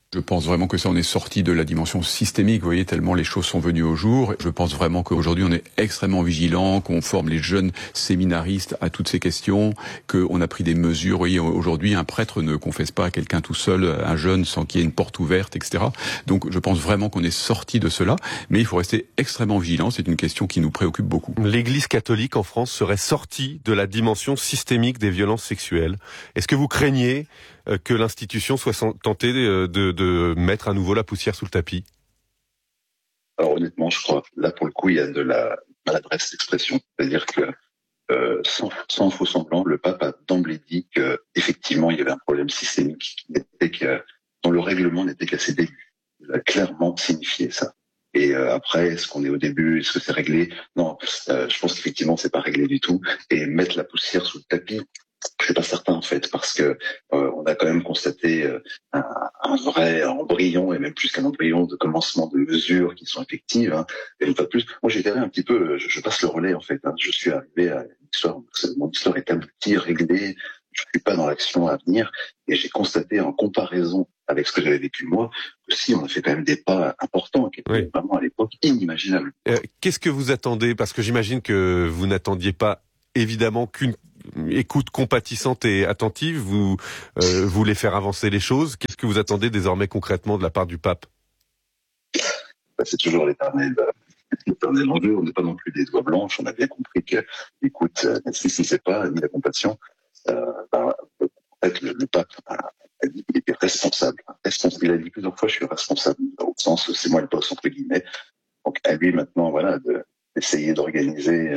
Speaker 1: Je pense vraiment que ça, on est sorti de la dimension systémique, vous voyez, tellement les choses sont venues au jour. Je pense vraiment qu'aujourd'hui, on est extrêmement vigilant, qu'on forme les jeunes séminaristes à toutes ces questions, qu'on a pris des mesures. Vous voyez, aujourd'hui, un prêtre ne confesse pas à quelqu'un tout seul, un jeune, sans qu'il y ait une porte ouverte, etc. Donc, je pense vraiment qu'on est sorti de cela, mais il faut rester extrêmement vigilant. C'est une question qui nous préoccupe beaucoup.
Speaker 4: L'Église catholique en France serait sortie de la dimension systémique des violences sexuelles. Est-ce que vous craignez que l'institution soit tentée de mettre à nouveau la poussière sous le tapis?
Speaker 14: Alors honnêtement, je crois, là pour le coup, il y a de la maladresse d'expression. C'est-à-dire que sans faux semblant, le pape a d'emblée dit qu'effectivement, il y avait un problème systémique dont le règlement n'était qu'à ses débuts. Il a clairement signifié ça. Et après, est-ce qu'on est au début? Est-ce que c'est réglé? Non, je pense qu'effectivement, c'est pas réglé du tout. Et mettre la poussière sous le tapis, je suis pas certain en fait, parce que on a quand même constaté un vrai embryon, et même plus qu'un embryon, de commencement de mesures qui sont effectives. Hein. Et une fois de plus, moi j'étais un petit peu, je passe le relais en fait. Hein. Je suis arrivé à l'histoire, mon histoire est aboutie, réglée. Je suis pas dans l'action à venir, et j'ai constaté en comparaison avec ce que j'avais vécu moi, que si on a fait quand même des pas importants, qui étaient vraiment à l'époque inimaginables.
Speaker 4: Qu'est-ce que vous attendez? Parce que j'imagine que vous n'attendiez pas évidemment qu'une écoute compatissante et attentive. Vous voulez faire avancer les choses. Qu'est-ce que vous attendez désormais concrètement de la part du pape?
Speaker 14: C'est toujours l'éternel enjeu. On n'est pas non plus des doigts blanches. On a bien compris que l'écoute c'est pas ni la compassion. En fait, le pape a dit qu'il était responsable. Il a dit plusieurs fois, je suis responsable, au sens, c'est moi le boss, entre guillemets. Donc, à lui, maintenant, voilà, d'essayer d'organiser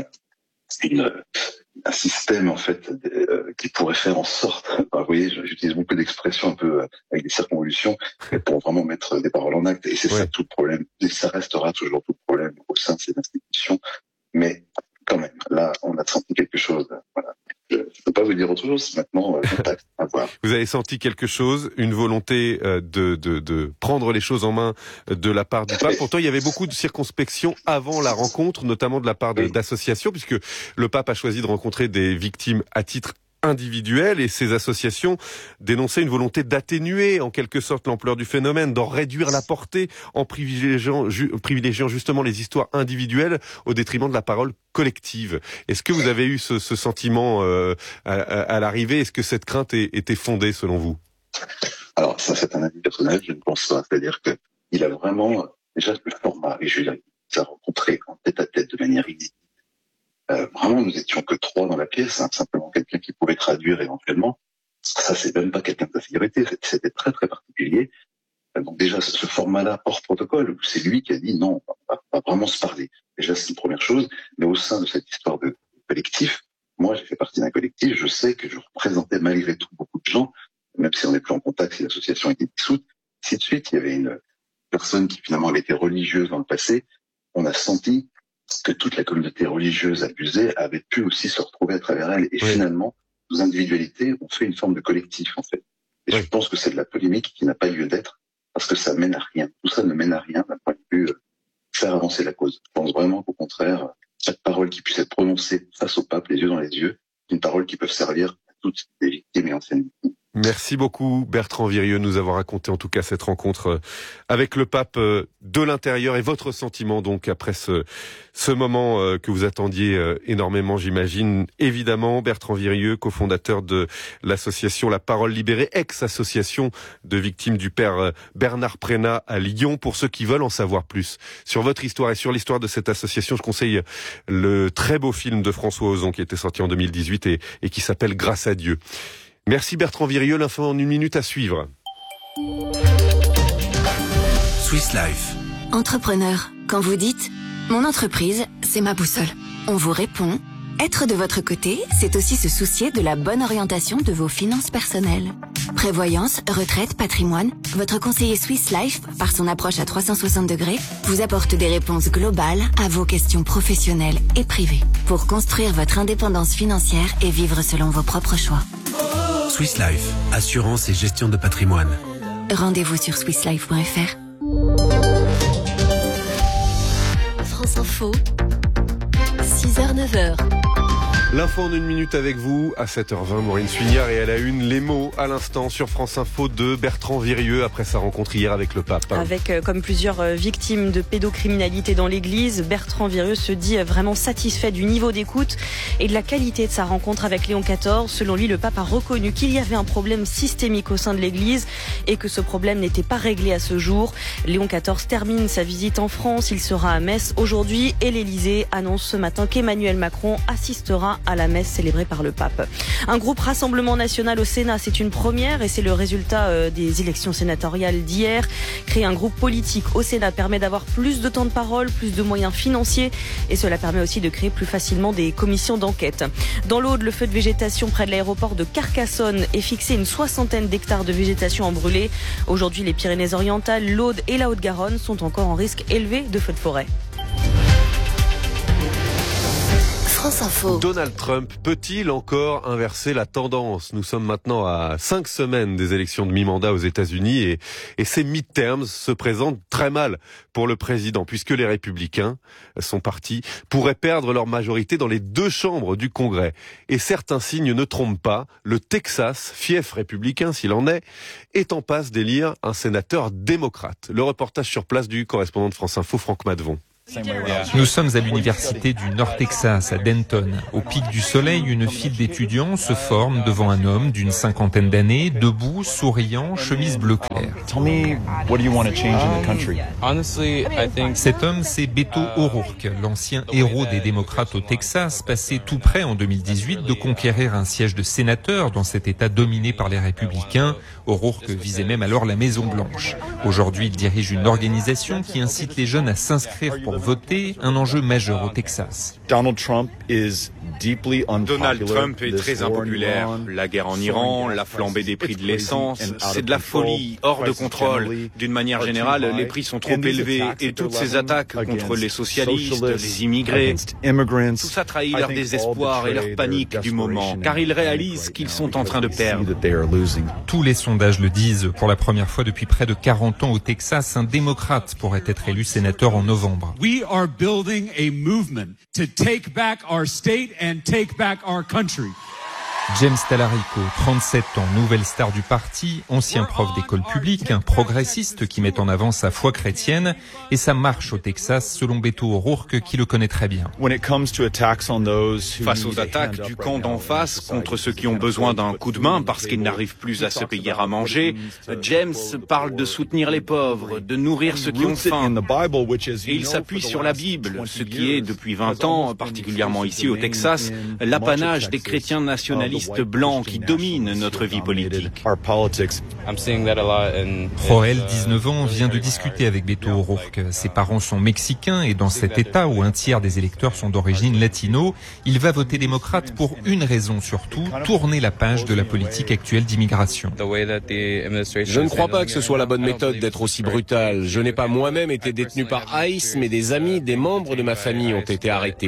Speaker 14: un système, en fait, qui pourrait faire en sorte, vous voyez, j'utilise beaucoup d'expressions un peu avec des circonvolutions, pour vraiment mettre des paroles en acte. Et c'est ça tout le problème. Et ça restera toujours tout le problème au sein de ces institutions. Mais, quand même, là, on a senti quelque chose, voilà. Je ne peux pas vous dire autre chose, maintenant, contact, à voir.
Speaker 4: Vous avez senti quelque chose, une volonté de prendre les choses en main de la part du pape. Pourtant, il y avait beaucoup de circonspection avant la rencontre, notamment de la part d'associations, puisque le pape a choisi de rencontrer des victimes à titre individuel, et ces associations dénonçaient une volonté d'atténuer en quelque sorte l'ampleur du phénomène, d'en réduire la portée en privilégiant justement les histoires individuelles au détriment de la parole collective. Est-ce que vous avez eu ce sentiment à l'arrivée? Est-ce que cette crainte était fondée selon vous?
Speaker 14: Alors ça, c'est un avis personnel, je ne pense pas. C'est-à-dire que il a vraiment déjà le format, et je veux dire, il s'est rencontré en tête-à-tête de manière inédite. Vraiment, nous étions que 3 dans la pièce, hein, simplement quelqu'un qui pouvait traduire éventuellement. Ça, c'est même pas quelqu'un de sa sécurité, c'était très très particulier. Donc déjà, ce format-là hors protocole, c'est lui qui a dit non, on va vraiment se parler. Déjà, c'est une première chose, mais au sein de cette histoire de collectif, moi, j'ai fait partie d'un collectif, je sais que je représentais malgré tout beaucoup de gens, même si on n'est plus en contact, si l'association a été dissoute. Ainsi de suite, il y avait une personne qui finalement avait été religieuse dans le passé. On a senti que toute la communauté religieuse abusée avait pu aussi se retrouver à travers elle. Et finalement, nos individualités ont fait une forme de collectif, en fait. Et je pense que c'est de la polémique qui n'a pas lieu d'être, parce que ça mène à rien. Tout ça ne mène à rien d'un point de vue faire avancer la cause. Je pense vraiment qu'au contraire, chaque parole qui puisse être prononcée face au pape, les yeux dans les yeux, c'est une parole qui peut servir à toutes les victimes et anciennes victimes.
Speaker 4: Merci beaucoup Bertrand Virieux de nous avoir raconté en tout cas cette rencontre avec le pape de l'intérieur, et votre sentiment donc après ce moment que vous attendiez énormément, j'imagine. Évidemment, Bertrand Virieux, cofondateur de l'association La Parole Libérée, ex-association de victimes du père Bernard Prénat à Lyon. Pour ceux qui veulent en savoir plus sur votre histoire et sur l'histoire de cette association, je conseille le très beau film de François Ozon qui était sorti en 2018 et qui s'appelle Grâce à Dieu. Merci Bertrand Virieux, l'info en 1 minute à suivre.
Speaker 15: Swiss Life. Entrepreneur, quand vous dites « Mon entreprise, c'est ma boussole », on vous répond « Être de votre côté, c'est aussi se soucier de la bonne orientation de vos finances personnelles. » Prévoyance, retraite, patrimoine, votre conseiller Swiss Life, par son approche à 360 degrés, vous apporte des réponses globales à vos questions professionnelles et privées pour construire votre indépendance financière et vivre selon vos propres choix. Swiss Life, assurance et gestion de patrimoine. Rendez-vous sur swisslife.fr.
Speaker 5: France Info, 6h-9h.
Speaker 4: L'info en une minute avec vous, à 7h20, Maureen Suignard, et à la une, les mots à l'instant sur France Info de Bertrand Virieux après sa rencontre hier avec le pape.
Speaker 17: Avec comme plusieurs victimes de pédocriminalité dans l'église, Bertrand Virieux se dit vraiment satisfait du niveau d'écoute et de la qualité de sa rencontre avec Léon XIV. Selon lui, le pape a reconnu qu'il y avait un problème systémique au sein de l'église et que ce problème n'était pas réglé à ce jour. Léon XIV termine sa visite en France, il sera à Metz aujourd'hui et l'Élysée annonce ce matin qu'Emmanuel Macron assistera à la messe célébrée par le pape. Un groupe Rassemblement National au Sénat, c'est une première et c'est le résultat des élections sénatoriales d'hier. Créer un groupe politique au Sénat permet d'avoir plus de temps de parole, plus de moyens financiers et cela permet aussi de créer plus facilement des commissions d'enquête. Dans l'Aude, le feu de végétation près de l'aéroport de Carcassonne est fixé, une 60aine d'hectares de végétation en brûlé. Aujourd'hui, les Pyrénées-Orientales, l'Aude et la Haute-Garonne sont encore en risque élevé de feux de forêt.
Speaker 15: France Info.
Speaker 4: Donald Trump peut-il encore inverser la tendance ? Nous sommes maintenant à 5 semaines des élections de mi-mandat aux États-Unis et ces midterms se présentent très mal pour le président puisque les républicains, son parti, pourraient perdre leur majorité dans les 2 chambres du Congrès. Et certains signes ne trompent pas. Le Texas, fief républicain s'il en est en passe d'élire un sénateur démocrate. Le reportage sur place du correspondant de France Info, Franck Madevon.
Speaker 3: Nous sommes à l'université du Nord Texas, à Denton. Au pic du soleil, une file d'étudiants se forme devant un homme d'une 50aine d'années, debout, souriant, chemise bleu clair. Cet homme, c'est Beto O'Rourke, l'ancien héros des démocrates au Texas, passé tout près en 2018 de conquérir un siège de sénateur dans cet État dominé par les républicains. O'Rourke visait même alors la Maison Blanche. Aujourd'hui, il dirige une organisation qui incite les jeunes à s'inscrire pour voter, un enjeu majeur au Texas.
Speaker 16: Donald Trump est très impopulaire. La guerre en Iran, la flambée des prix de l'essence, c'est de la folie, hors de contrôle. D'une manière générale, les prix sont trop élevés et toutes ces attaques contre les socialistes, les immigrés, tout ça trahit leur désespoir et leur panique du moment, car ils réalisent qu'ils sont en train de perdre.
Speaker 3: Tous les sondages le disent. Pour la première fois depuis près de 40 ans au Texas, un démocrate pourrait être élu sénateur en novembre.
Speaker 18: We are building a movement to take back our state and take back our country.
Speaker 3: James Talarico, 37 ans, nouvelle star du parti, ancien prof d'école publique, un progressiste qui met en avant sa foi chrétienne et sa marche au Texas selon Beto O'Rourke qui le connaît très bien.
Speaker 16: Face aux attaques du camp d'en face contre ceux qui ont besoin d'un coup de main parce qu'ils n'arrivent plus à se payer à manger, James parle de soutenir les pauvres, de nourrir ceux qui ont faim. Et il s'appuie sur la Bible, ce qui est depuis 20 ans, particulièrement ici au Texas, l'apanage des chrétiens nationalistes blancs qui dominent notre vie politique.
Speaker 3: Joël, 19 ans, vient de discuter avec Beto O'Rourke. Ses parents sont mexicains et dans cet État où un tiers des électeurs sont d'origine latino, il va voter démocrate pour une raison surtout, tourner la page de la politique actuelle d'immigration.
Speaker 19: Je ne crois pas que ce soit la bonne méthode d'être aussi brutal. Je n'ai pas moi-même été détenu par ICE, mais des amis, des membres de ma famille ont été arrêtés.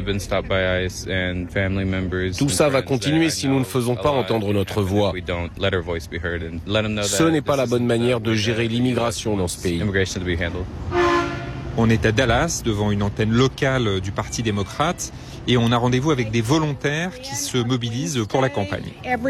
Speaker 19: Tout ça va continuer si nous ne faisons pas entendre notre voix. Ce n'est pas la bonne manière de gérer l'immigration dans ce pays.
Speaker 3: On est à Dallas, devant une antenne locale du Parti démocrate, et on a rendez-vous avec des volontaires qui se mobilisent pour la campagne.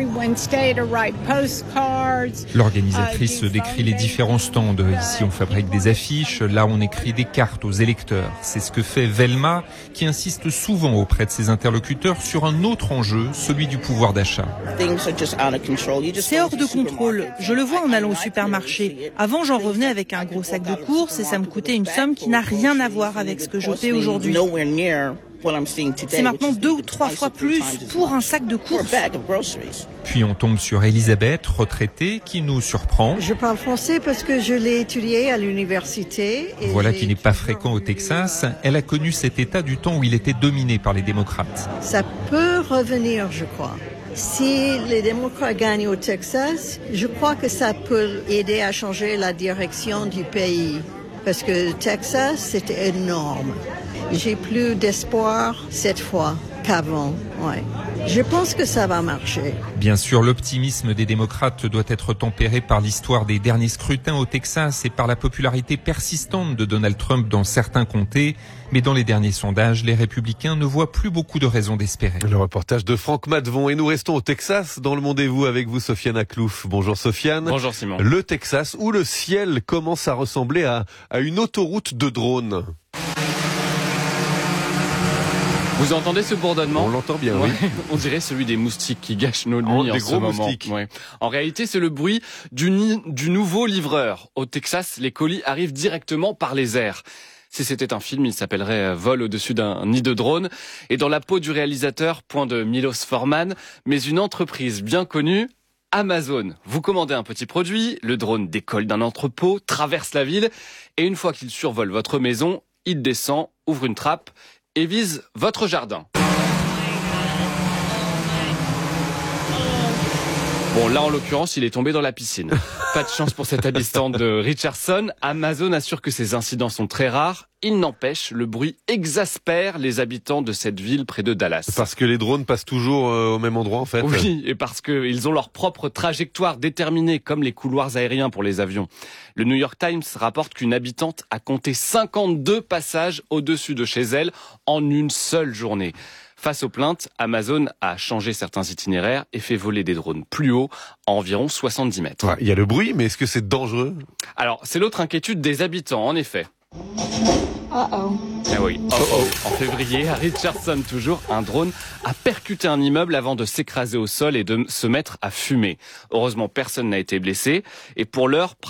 Speaker 3: L'organisatrice décrit les différents stands. Ici, on fabrique des affiches, là, on écrit des cartes aux électeurs. C'est ce que fait Velma, qui insiste souvent auprès de ses interlocuteurs sur un autre enjeu, celui du pouvoir d'achat.
Speaker 20: C'est hors de contrôle. Je le vois en allant au supermarché. Avant, j'en revenais avec un gros sac de courses et ça me coûtait une somme qui n'a rien à voir avec ce que je paie aujourd'hui. C'est maintenant 2 ou 3 fois plus pour un sac de courses.
Speaker 3: Puis on tombe sur Elisabeth, retraitée, qui nous surprend.
Speaker 21: Je parle français parce que je l'ai étudié à l'université.
Speaker 3: Voilà qui n'est pas fréquent au Texas. Elle a connu cet État du temps où il était dominé par les démocrates.
Speaker 21: Ça peut revenir, je crois. Si les démocrates gagnent au Texas, je crois que ça peut aider à changer la direction du pays. Parce que Texas, c'était énorme. J'ai plus d'espoir cette fois qu'avant. Ouais. Je pense que ça va marcher.
Speaker 3: Bien sûr, l'optimisme des démocrates doit être tempéré par l'histoire des derniers scrutins au Texas et par la popularité persistante de Donald Trump dans certains comtés. Mais dans les derniers sondages, les républicains ne voient plus beaucoup de raisons d'espérer.
Speaker 4: Le reportage de Franck Madvon. Et nous restons au Texas, dans le Monde et vous, avec vous, Sofiane Aklouf. Bonjour Sofiane.
Speaker 6: Bonjour Simon.
Speaker 4: Le Texas, où le ciel commence à ressembler à une autoroute de drones.
Speaker 6: Vous entendez ce bourdonnement ?
Speaker 4: On l'entend bien, oui.
Speaker 6: On dirait celui des moustiques qui gâchent nos nuits en ce moment. Des gros moustiques. Ouais. En réalité, c'est le bruit du nouveau livreur. Au Texas, les colis arrivent directement par les airs. Si c'était un film, il s'appellerait Vol au-dessus d'un nid de drone. Et dans la peau du réalisateur, point de Milos Forman, mais une entreprise bien connue, Amazon. Vous commandez un petit produit, le drone décolle d'un entrepôt, traverse la ville, et une fois qu'il survole votre maison, il descend, ouvre une trappe et vise votre jardin. Bon, là, en l'occurrence, il est tombé dans la piscine. Pas de chance pour cet habitant de Richardson. Amazon assure que ces incidents sont très rares. Il n'empêche, le bruit exaspère les habitants de cette ville près de Dallas.
Speaker 4: Parce que les drones passent toujours au même endroit, en fait.
Speaker 6: Oui, et parce qu'ils ont leur propre trajectoire déterminée, comme les couloirs aériens pour les avions. Le New York Times rapporte qu'une habitante a compté 52 passages au-dessus de chez elle en une seule journée. Face aux plaintes, Amazon a changé certains itinéraires et fait voler des drones plus haut, à environ 70 mètres.
Speaker 4: Ouais, il y a le bruit, mais est-ce que c'est dangereux ?
Speaker 6: Alors, c'est l'autre inquiétude des habitants, en effet.
Speaker 21: Ah
Speaker 6: oui. En février, à Richardson toujours, un drone a percuté un immeuble avant de s'écraser au sol et de se mettre à fumer. Heureusement, personne n'a été blessé. Et pour l'heure,